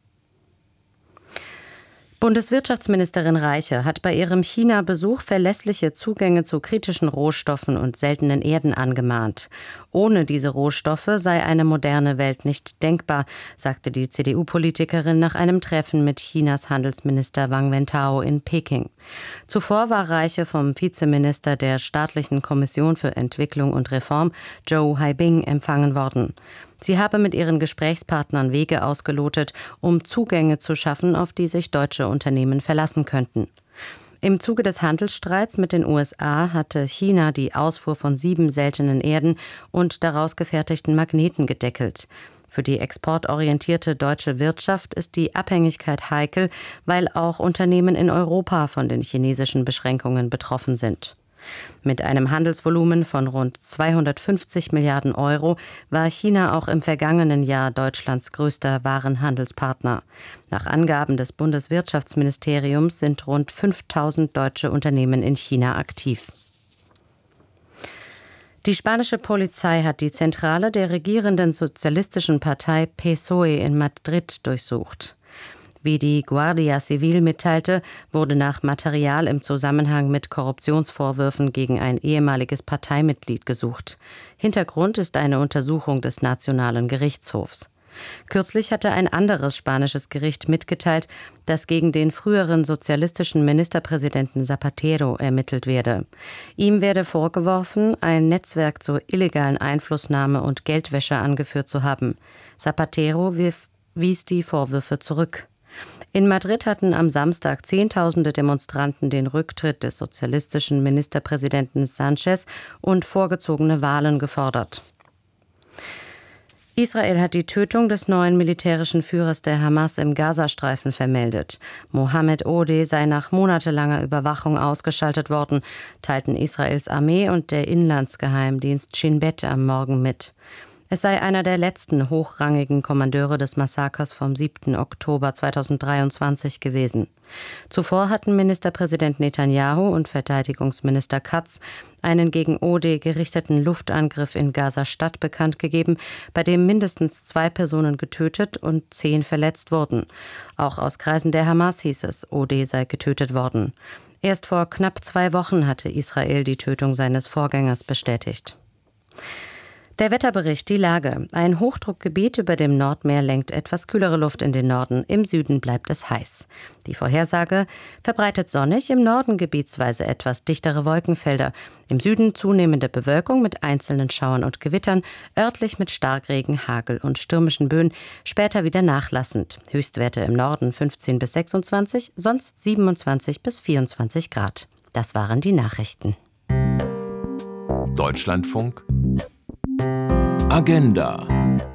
Bundeswirtschaftsministerin Reiche hat bei ihrem China-Besuch verlässliche Zugänge zu kritischen Rohstoffen und seltenen Erden angemahnt. Ohne diese Rohstoffe sei eine moderne Welt nicht denkbar, sagte die CDU-Politikerin nach einem Treffen mit Chinas Handelsminister Wang Wentao in Peking. Zuvor war Reiche vom Vizeminister der Staatlichen Kommission für Entwicklung und Reform, Zhou Haibing, empfangen worden. Sie habe mit ihren Gesprächspartnern Wege ausgelotet, um Zugänge zu schaffen, auf die sich deutsche Unternehmen verlassen könnten. Im Zuge des Handelsstreits mit den USA hatte China die Ausfuhr von 7 seltenen Erden und daraus gefertigten Magneten gedeckelt. Für die exportorientierte deutsche Wirtschaft ist die Abhängigkeit heikel, weil auch Unternehmen in Europa von den chinesischen Beschränkungen betroffen sind. Mit einem Handelsvolumen von rund 250 Milliarden Euro war China auch im vergangenen Jahr Deutschlands größter Warenhandelspartner. Nach Angaben des Bundeswirtschaftsministeriums sind rund 5.000 deutsche Unternehmen in China aktiv. Die spanische Polizei hat die Zentrale der regierenden sozialistischen Partei PSOE in Madrid durchsucht. Wie die Guardia Civil mitteilte, wurde nach Material im Zusammenhang mit Korruptionsvorwürfen gegen ein ehemaliges Parteimitglied gesucht. Hintergrund ist eine Untersuchung des Nationalen Gerichtshofs. Kürzlich hatte ein anderes spanisches Gericht mitgeteilt, dass gegen den früheren sozialistischen Ministerpräsidenten Zapatero ermittelt werde. Ihm werde vorgeworfen, ein Netzwerk zur illegalen Einflussnahme und Geldwäsche angeführt zu haben. Zapatero wies die Vorwürfe zurück. In Madrid hatten am Samstag Zehntausende Demonstranten den Rücktritt des sozialistischen Ministerpräsidenten Sánchez und vorgezogene Wahlen gefordert. Israel hat die Tötung des neuen militärischen Führers der Hamas im Gazastreifen vermeldet. Mohammed Odeh sei nach monatelanger Überwachung ausgeschaltet worden, teilten Israels Armee und der Inlandsgeheimdienst Shin Bet am Morgen mit. Es sei einer der letzten hochrangigen Kommandeure des Massakers vom 7. Oktober 2023 gewesen. Zuvor hatten Ministerpräsident Netanyahu und Verteidigungsminister Katz einen gegen Odeh gerichteten Luftangriff in Gaza-Stadt bekannt gegeben, bei dem mindestens 2 Personen getötet und 10 verletzt wurden. Auch aus Kreisen der Hamas hieß es, Odeh sei getötet worden. Erst vor knapp 2 Wochen hatte Israel die Tötung seines Vorgängers bestätigt. Der Wetterbericht, die Lage. Ein Hochdruckgebiet über dem Nordmeer lenkt etwas kühlere Luft in den Norden. Im Süden bleibt es heiß. Die Vorhersage: verbreitet sonnig, im Norden gebietsweise etwas dichtere Wolkenfelder. Im Süden zunehmende Bewölkung mit einzelnen Schauern und Gewittern, örtlich mit Starkregen, Hagel und stürmischen Böen, später wieder nachlassend. Höchstwerte im Norden 15 bis 26, sonst 27 bis 24 Grad. Das waren die Nachrichten. Deutschlandfunk Agenda.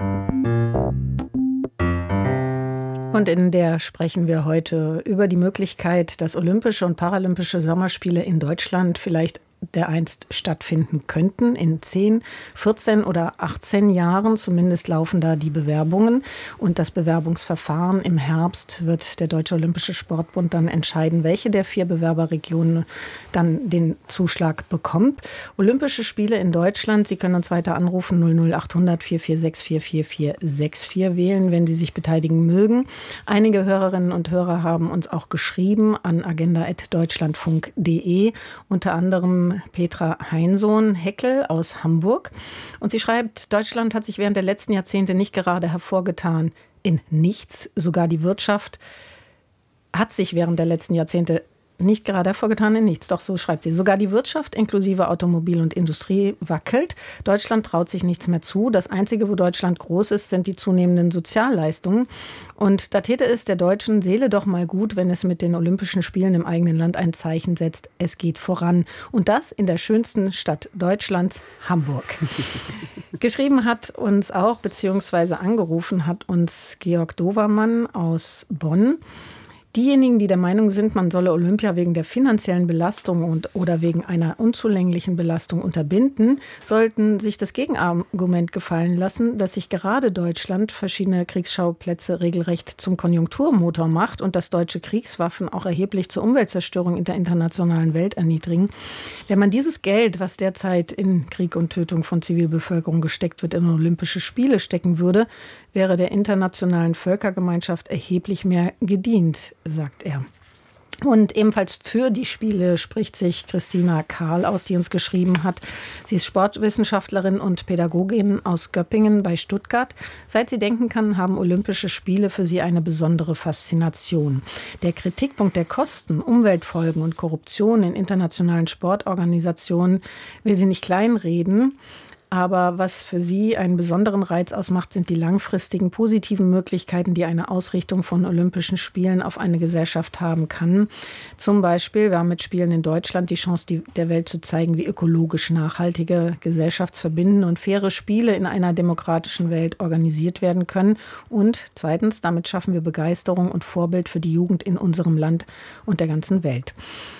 Und in der sprechen wir heute über die Möglichkeit, dass Olympische und Paralympische Sommerspiele in Deutschland vielleicht dereinst stattfinden könnten in 10, 14 oder 18 Jahren. Zumindest laufen da die Bewerbungen. Und das Bewerbungsverfahren im Herbst wird der Deutsche Olympische Sportbund dann entscheiden, welche der 4 Bewerberregionen dann den Zuschlag bekommt. Olympische Spiele in Deutschland. Sie können uns weiter anrufen 00800 446 44464 wählen, wenn Sie sich beteiligen mögen. Einige Hörerinnen und Hörer haben uns auch geschrieben an agenda@deutschlandfunk.de, unter anderem Petra Heinsohn-Heckel aus Hamburg. Und sie schreibt, Deutschland hat sich während der letzten Jahrzehnte nicht gerade hervorgetan in nichts. Sogar die Wirtschaft hat sich während der letzten Jahrzehnte nicht gerade hervorgetan in nichts. Doch so schreibt sie. Sogar die Wirtschaft inklusive Automobil und Industrie wackelt. Deutschland traut sich nichts mehr zu. Das Einzige, wo Deutschland groß ist, sind die zunehmenden Sozialleistungen. Und da täte es der deutschen Seele doch mal gut, wenn es mit den Olympischen Spielen im eigenen Land ein Zeichen setzt. Es geht voran. Und das in der schönsten Stadt Deutschlands, Hamburg. Geschrieben hat uns auch, beziehungsweise angerufen hat uns Georg Dovermann aus Bonn. Diejenigen, die der Meinung sind, man solle Olympia wegen der finanziellen Belastung oder wegen einer unzulänglichen Belastung unterbinden, sollten sich das Gegenargument gefallen lassen, dass sich gerade Deutschland verschiedene Kriegsschauplätze regelrecht zum Konjunkturmotor macht und dass deutsche Kriegswaffen auch erheblich zur Umweltzerstörung in der internationalen Welt erniedrigen. Wenn man dieses Geld, was derzeit in Krieg und Tötung von Zivilbevölkerung gesteckt wird, in Olympische Spiele stecken würde, wäre der internationalen Völkergemeinschaft erheblich mehr gedient, sagt er. Und ebenfalls für die Spiele spricht sich Christina Karl aus, die uns geschrieben hat. Sie ist Sportwissenschaftlerin und Pädagogin aus Göppingen bei Stuttgart. Seit sie denken kann, haben Olympische Spiele für sie eine besondere Faszination. Der Kritikpunkt der Kosten, Umweltfolgen und Korruption in internationalen Sportorganisationen will sie nicht kleinreden. Aber was für sie einen besonderen Reiz ausmacht, sind die langfristigen positiven Möglichkeiten, die eine Ausrichtung von Olympischen Spielen auf eine Gesellschaft haben kann. Zum Beispiel, wir haben mit Spielen in Deutschland die Chance, der Welt zu zeigen, wie ökologisch nachhaltige, gesellschaftsverbindende und faire Spiele in einer demokratischen Welt organisiert werden können. Und zweitens, damit schaffen wir Begeisterung und Vorbild für die Jugend in unserem Land und der ganzen Welt.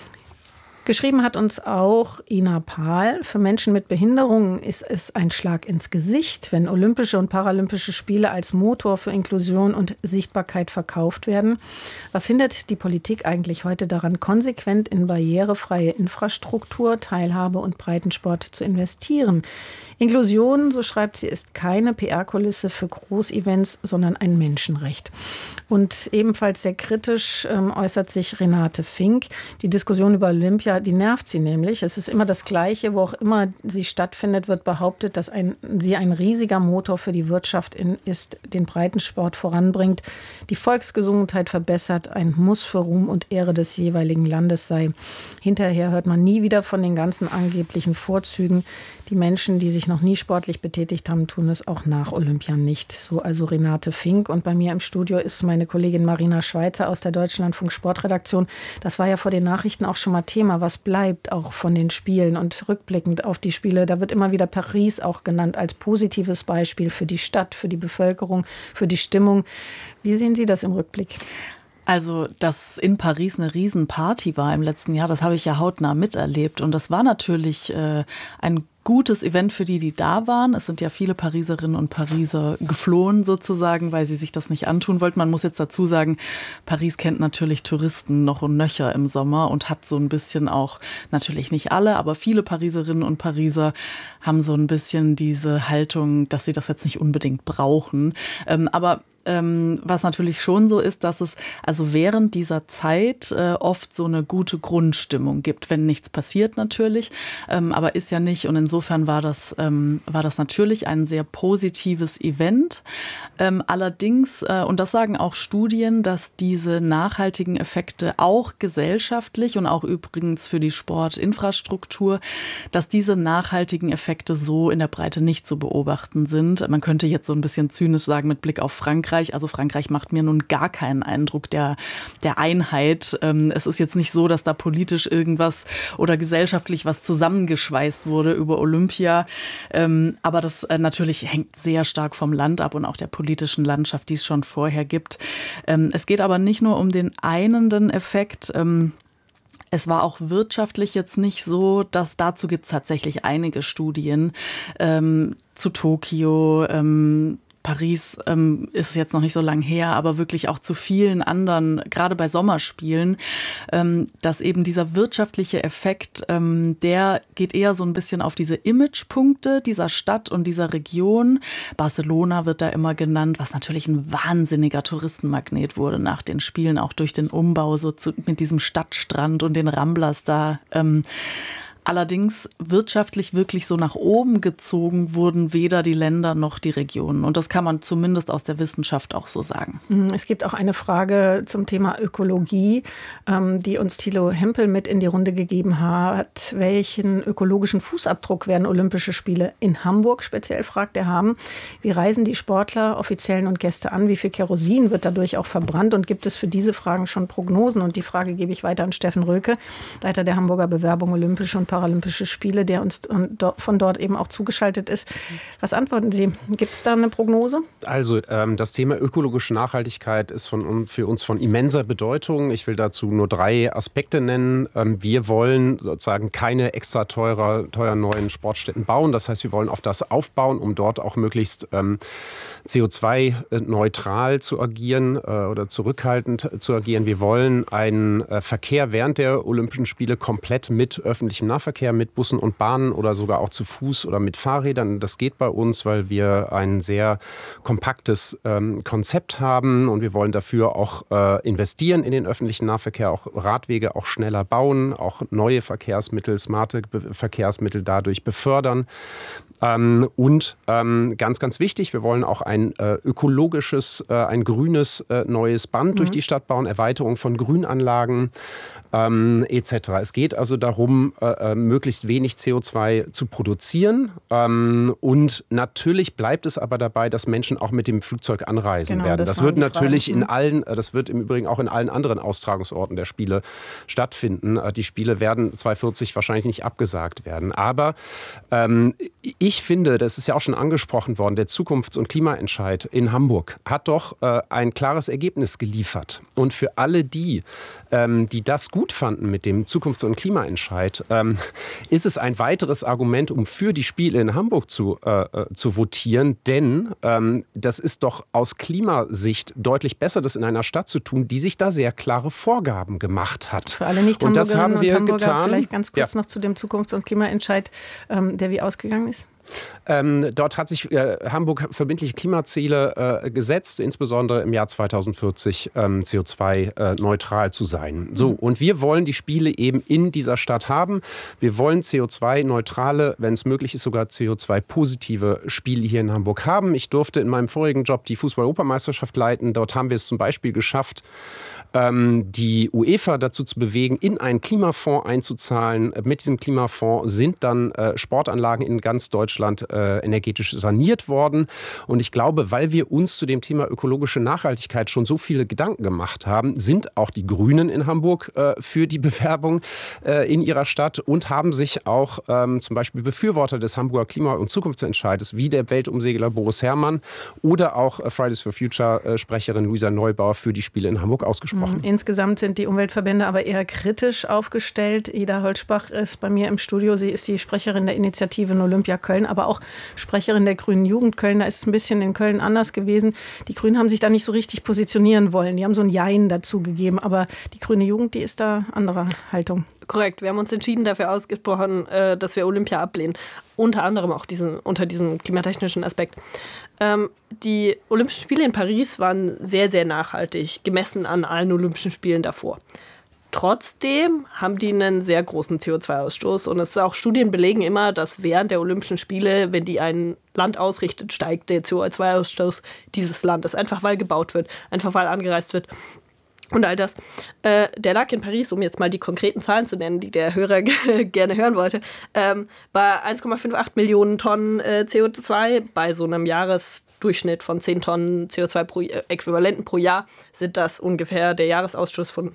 Geschrieben hat uns auch Ina Pahl. Für Menschen mit Behinderungen ist es ein Schlag ins Gesicht, wenn Olympische und Paralympische Spiele als Motor für Inklusion und Sichtbarkeit verkauft werden. Was hindert die Politik eigentlich heute daran, konsequent in barrierefreie Infrastruktur, Teilhabe und Breitensport zu investieren? Inklusion, so schreibt sie, ist keine PR-Kulisse für Großevents, sondern ein Menschenrecht. Und ebenfalls sehr kritisch äußert sich Renate Fink. Die Diskussion über Olympia, die nervt sie nämlich. Es ist immer das Gleiche, wo auch immer sie stattfindet, wird behauptet, dass sie ein riesiger Motor für die Wirtschaft ist, den Breitensport voranbringt, die Volksgesundheit verbessert, ein Muss für Ruhm und Ehre des jeweiligen Landes sei. Hinterher hört man nie wieder von den ganzen angeblichen Vorzügen. Die Menschen, die sich noch nie sportlich betätigt haben, tun es auch nach Olympia nicht. So also Renate Fink. Und bei mir im Studio ist meine Kollegin Marina Schweizer aus der Deutschlandfunk Sportredaktion. Das war ja vor den Nachrichten auch schon mal Thema. Was bleibt auch von den Spielen? Und rückblickend auf die Spiele, da wird immer wieder Paris auch genannt als positives Beispiel für die Stadt, für die Bevölkerung, für die Stimmung. Wie sehen Sie das im Rückblick? Also, dass in Paris eine Riesenparty war im letzten Jahr, das habe ich ja hautnah miterlebt. Und das war natürlich ein gutes Event für die da waren. Es sind ja viele Pariserinnen und Pariser geflohen sozusagen, weil sie sich das nicht antun wollten. Man muss jetzt dazu sagen, Paris kennt natürlich Touristen noch und nöcher im Sommer und hat so ein bisschen auch, natürlich nicht alle, aber viele Pariserinnen und Pariser haben so ein bisschen diese Haltung, dass sie das jetzt nicht unbedingt brauchen. Aber was natürlich schon so ist, dass es also während dieser Zeit oft so eine gute Grundstimmung gibt, wenn nichts passiert natürlich, aber ist ja nicht. Und insofern war das natürlich ein sehr positives Event. Allerdings, und das sagen auch Studien, dass diese nachhaltigen Effekte auch gesellschaftlich und auch übrigens für die Sportinfrastruktur, dass diese nachhaltigen Effekte so in der Breite nicht zu beobachten sind. Man könnte jetzt so ein bisschen zynisch sagen mit Blick auf Frankreich. Also Frankreich macht mir nun gar keinen Eindruck der Einheit. Es ist jetzt nicht so, dass da politisch irgendwas oder gesellschaftlich was zusammengeschweißt wurde über Olympia. Aber das natürlich hängt sehr stark vom Land ab und auch der politischen Landschaft, die es schon vorher gibt. Es geht aber nicht nur um den einenden Effekt. Es war auch wirtschaftlich jetzt nicht so, dass dazu gibt es tatsächlich einige Studien zu Tokio, Paris ist jetzt noch nicht so lang her, aber wirklich auch zu vielen anderen, gerade bei Sommerspielen, dass eben dieser wirtschaftliche Effekt, der geht eher so ein bisschen auf diese Imagepunkte dieser Stadt und dieser Region. Barcelona wird da immer genannt, was natürlich ein wahnsinniger Touristenmagnet wurde nach den Spielen, auch durch den Umbau so mit diesem Stadtstrand und den Ramblas da. Allerdings wirtschaftlich wirklich so nach oben gezogen wurden weder die Länder noch die Regionen. Und das kann man zumindest aus der Wissenschaft auch so sagen. Es gibt auch eine Frage zum Thema Ökologie, die uns Thilo Hempel mit in die Runde gegeben hat. Welchen ökologischen Fußabdruck werden Olympische Spiele in Hamburg speziell, fragt er, haben? Wie reisen die Sportler, Offiziellen und Gäste an? Wie viel Kerosin wird dadurch auch verbrannt? Und gibt es für diese Fragen schon Prognosen? Und die Frage gebe ich weiter an Steffen Röke, Leiter der Hamburger Bewerbung Olympische und Paralympische Spiele, der uns von dort eben auch zugeschaltet ist. Was antworten Sie? Gibt es da eine Prognose? Also das Thema ökologische Nachhaltigkeit ist für uns von immenser Bedeutung. Ich will dazu nur 3 Aspekte nennen. Wir wollen sozusagen keine extra teuren neuen Sportstätten bauen. Das heißt, wir wollen auf das aufbauen, um dort auch möglichst CO2-neutral zu agieren oder zurückhaltend zu agieren. Wir wollen einen Verkehr während der Olympischen Spiele komplett mit öffentlichem Nahverkehr, mit Bussen und Bahnen oder sogar auch zu Fuß oder mit Fahrrädern. Das geht bei uns, weil wir ein sehr kompaktes Konzept haben und wir wollen dafür auch investieren in den öffentlichen Nahverkehr, auch Radwege auch schneller bauen, auch neue Verkehrsmittel, smarte Verkehrsmittel dadurch befördern. Und ganz, ganz wichtig, wir wollen auch ein ökologisches, ein grünes neues Band durch die Stadt bauen, Erweiterung von Grünanlagen etc. Es geht also darum, möglichst wenig CO2 zu produzieren. Und natürlich bleibt es aber dabei, dass Menschen auch mit dem Flugzeug anreisen werden. Das wird natürlich das wird im Übrigen auch in allen anderen Austragungsorten der Spiele stattfinden. Die Spiele werden 2040 wahrscheinlich nicht abgesagt werden. Aber ich finde, das ist ja auch schon angesprochen worden, der Zukunfts- und Klimaentscheid in Hamburg hat doch ein klares Ergebnis geliefert. Und für alle die das gut fanden mit dem Zukunfts- und Klimaentscheid, ist es ein weiteres Argument, um für die Spiele in Hamburg zu votieren. Denn das ist doch aus Klimasicht deutlich besser, das in einer Stadt zu tun, die sich da sehr klare Vorgaben gemacht hat. Für alle Nicht-Hamburgerinnen und Hamburger vielleicht ganz kurz noch zu dem Zukunfts- und Klimaentscheid, der wie ausgegangen ist. Dort hat sich Hamburg verbindliche Klimaziele gesetzt, insbesondere im Jahr 2040 CO2-neutral zu sein. So, und wir wollen die Spiele eben in dieser Stadt haben. Wir wollen CO2-neutrale, wenn es möglich ist, sogar CO2-positive Spiele hier in Hamburg haben. Ich durfte in meinem vorigen Job die Fußball-Europameisterschaft leiten. Dort haben wir es zum Beispiel geschafft, die UEFA dazu zu bewegen, in einen Klimafonds einzuzahlen. Mit diesem Klimafonds sind dann Sportanlagen in ganz Deutschland energetisch saniert worden. Und ich glaube, weil wir uns zu dem Thema ökologische Nachhaltigkeit schon so viele Gedanken gemacht haben, sind auch die Grünen in Hamburg für die Bewerbung in ihrer Stadt und haben sich auch zum Beispiel Befürworter des Hamburger Klima- und Zukunftsentscheides wie der Weltumsegler Boris Herrmann oder auch Fridays for Future Sprecherin Luisa Neubauer für die Spiele in Hamburg ausgesprochen. Insgesamt sind die Umweltverbände aber eher kritisch aufgestellt. Ida Holzbach ist bei mir im Studio. Sie ist die Sprecherin der Initiative Olympia Köln, aber auch Sprecherin der Grünen Jugend Köln. Da ist es ein bisschen in Köln anders gewesen. Die Grünen haben sich da nicht so richtig positionieren wollen. Die haben so ein Jein dazu gegeben. Aber die Grüne Jugend, die ist da anderer Haltung. Korrekt, wir haben uns entschieden, dafür ausgesprochen, dass wir Olympia ablehnen. Unter anderem auch unter diesem klimatechnischen Aspekt. Die Olympischen Spiele in Paris waren sehr, sehr nachhaltig, gemessen an allen Olympischen Spielen davor. Trotzdem haben die einen sehr großen CO2-Ausstoß und es ist auch Studien belegen immer, dass während der Olympischen Spiele, wenn die ein Land ausrichtet, steigt der CO2-Ausstoß dieses Landes, einfach weil gebaut wird, einfach weil angereist wird. Und all das. Der lag in Paris, um jetzt mal die konkreten Zahlen zu nennen, die der Hörer gerne hören wollte, bei 1,58 Millionen Tonnen CO2. Bei so einem Jahresdurchschnitt von 10 Tonnen CO2-Äquivalenten pro Jahr sind das ungefähr der Jahresausstoß von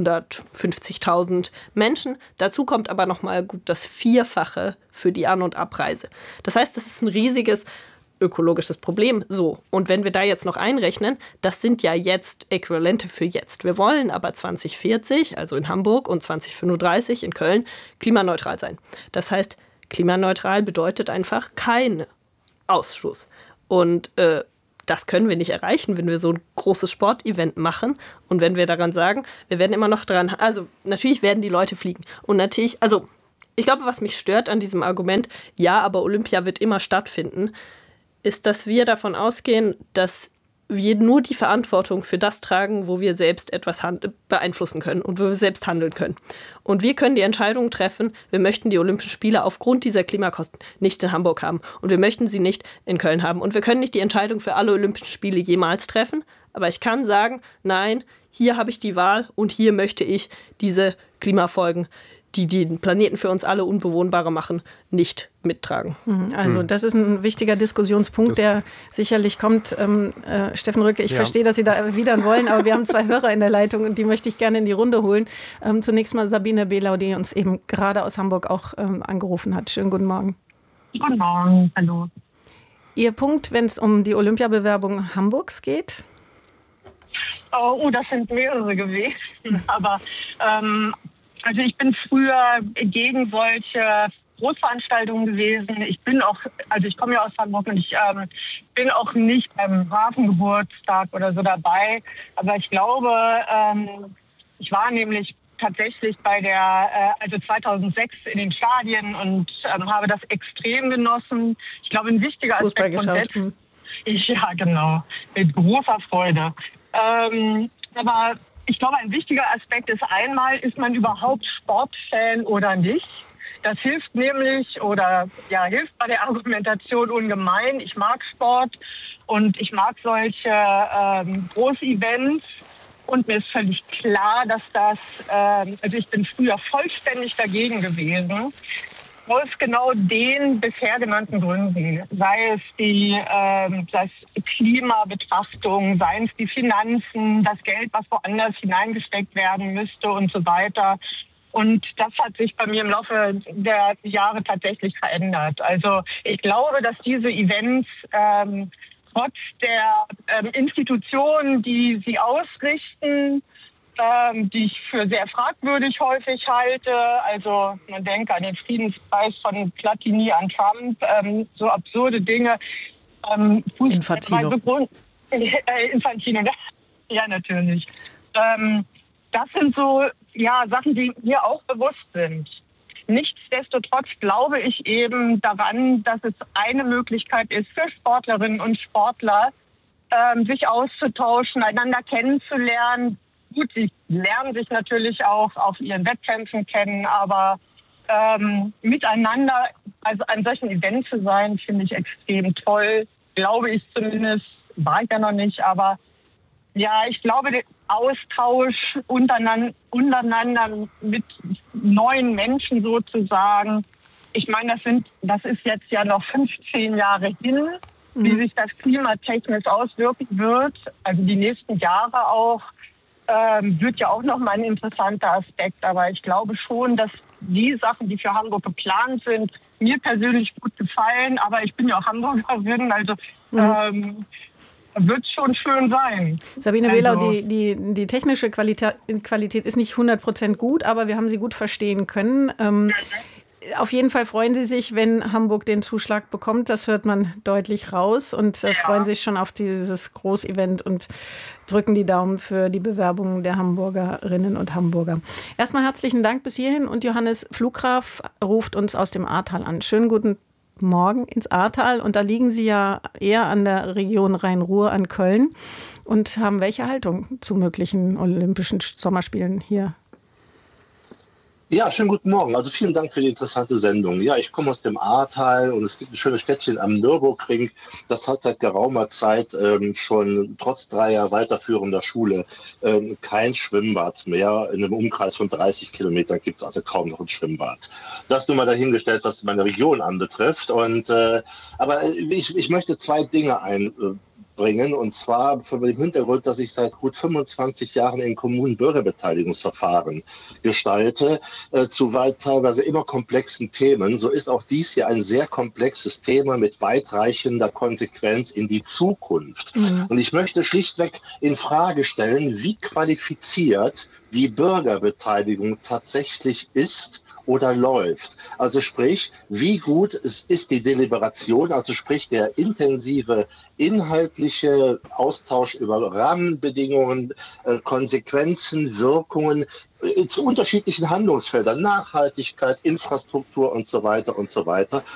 150.000 Menschen. Dazu kommt aber nochmal gut das Vierfache für die An- und Abreise. Das heißt, das ist ein riesiges ökologisches Problem. So, und wenn wir da jetzt noch einrechnen, das sind ja jetzt Äquivalente für jetzt. Wir wollen aber 2040, also in Hamburg, und 2035 in Köln klimaneutral sein. Das heißt, klimaneutral bedeutet einfach kein Ausstoß. Und das können wir nicht erreichen, wenn wir so ein großes Sportevent machen und wenn wir daran sagen, wir werden immer noch dran, also natürlich werden die Leute fliegen und natürlich, also ich glaube, was mich stört an diesem Argument, ja, aber Olympia wird immer stattfinden, ist, dass wir davon ausgehen, dass wir nur die Verantwortung für das tragen, wo wir selbst etwas beeinflussen können und wo wir selbst handeln können. Und wir können die Entscheidung treffen, wir möchten die Olympischen Spiele aufgrund dieser Klimakosten nicht in Hamburg haben und wir möchten sie nicht in Köln haben. Und wir können nicht die Entscheidung für alle Olympischen Spiele jemals treffen, aber ich kann sagen, nein, hier habe ich die Wahl und hier möchte ich diese Klimafolgen, die den Planeten für uns alle unbewohnbarer machen, nicht mittragen. Also das ist ein wichtiger Diskussionspunkt, der sicherlich kommt. Steffen Rücke, ich verstehe, dass Sie da erwidern wollen, aber wir haben 2 Hörer in der Leitung und die möchte ich gerne in die Runde holen. Zunächst mal Sabine Behlau, die uns eben gerade aus Hamburg auch angerufen hat. Schönen guten Morgen. Guten Morgen, hallo. Ihr Punkt, wenn es um die Olympiabewerbung Hamburgs geht? Oh, das sind mehrere gewesen, aber also ich bin früher gegen solche Großveranstaltungen gewesen. Ich komme ja aus Hamburg und ich bin auch nicht beim Hafengeburtstag oder so dabei. Aber ich glaube, ich war nämlich tatsächlich bei also 2006 in den Stadien und habe das extrem genossen. Ich glaube, ein wichtiger Aspekt von Wetten. Ja, genau. Mit großer Freude. Aber ich glaube, ein wichtiger Aspekt ist einmal, ist man überhaupt Sportfan oder nicht? Das hilft nämlich hilft bei der Argumentation ungemein. Ich mag Sport und ich mag solche Großevents und mir ist völlig klar, dass also ich bin früher vollständig dagegen gewesen. Aus genau den bisher genannten Gründen, sei es Klimabetrachtung, seien es die Finanzen, das Geld, was woanders hineingesteckt werden müsste und so weiter. Und das hat sich bei mir im Laufe der Jahre tatsächlich verändert. Also ich glaube, dass diese Events trotz der Institutionen, die sie ausrichten, die ich für sehr fragwürdig häufig halte. Also man denke an den Friedenspreis von Platini an Trump, so absurde Dinge. Infantino. Infantino, ja natürlich. Das sind so Sachen, die mir auch bewusst sind. Nichtsdestotrotz glaube ich eben daran, dass es eine Möglichkeit ist für Sportlerinnen und Sportler, sich auszutauschen, einander kennenzulernen. Gut, sie lernen sich natürlich auch auf ihren Wettkämpfen kennen, aber miteinander, also an solchen Events zu sein, finde ich extrem toll. Glaube ich zumindest, war ich ja noch nicht, aber ja, ich glaube, der Austausch untereinander mit neuen Menschen sozusagen, ich meine, das ist jetzt ja noch 15 Jahre hin, wie sich das klimatechnisch auswirken wird, also die nächsten Jahre auch. Wird ja auch nochmal ein interessanter Aspekt. Aber ich glaube schon, dass die Sachen, die für Hamburg geplant sind, mir persönlich gut gefallen. Aber ich bin ja auch Hamburgerin, also wird schon schön sein. Sabine Behlau, die technische Qualität ist nicht 100% gut, aber wir haben sie gut verstehen können. Auf jeden Fall freuen Sie sich, wenn Hamburg den Zuschlag bekommt. Das hört man deutlich raus und freuen sich schon auf dieses Großevent und drücken die Daumen für die Bewerbungen der Hamburgerinnen und Hamburger. Erstmal herzlichen Dank bis hierhin und Johannes Flugraf ruft uns aus dem Ahrtal an. Schönen guten Morgen ins Ahrtal und da liegen Sie ja eher an der Region Rhein-Ruhr an Köln und haben welche Haltung zu möglichen Olympischen Sommerspielen hier? Ja, schönen guten Morgen. Also vielen Dank für die interessante Sendung. Ja, ich komme aus dem Ahrtal und es gibt ein schönes Städtchen am Nürburgring. Das hat seit geraumer Zeit schon trotz 3 Jahre weiterführender Schule kein Schwimmbad mehr. In einem Umkreis von 30 Kilometern gibt es also kaum noch ein Schwimmbad. Das nur mal dahingestellt, was meine Region anbetrifft. Aber ich möchte 2 Dinge einbringen. Und zwar vor dem Hintergrund, dass ich seit gut 25 Jahren in Kommunen Bürgerbeteiligungsverfahren gestalte, zu teilweise immer komplexen Themen. So ist auch dies hier ein sehr komplexes Thema mit weitreichender Konsequenz in die Zukunft. Und ich möchte schlichtweg in Frage stellen, wie qualifiziert die Bürgerbeteiligung tatsächlich ist oder läuft. Also sprich, wie gut ist die Deliberation, also sprich der intensive inhaltliche Austausch über Rahmenbedingungen, Konsequenzen, Wirkungen zu unterschiedlichen Handlungsfeldern, Nachhaltigkeit, Infrastruktur und so weiter und so weiter.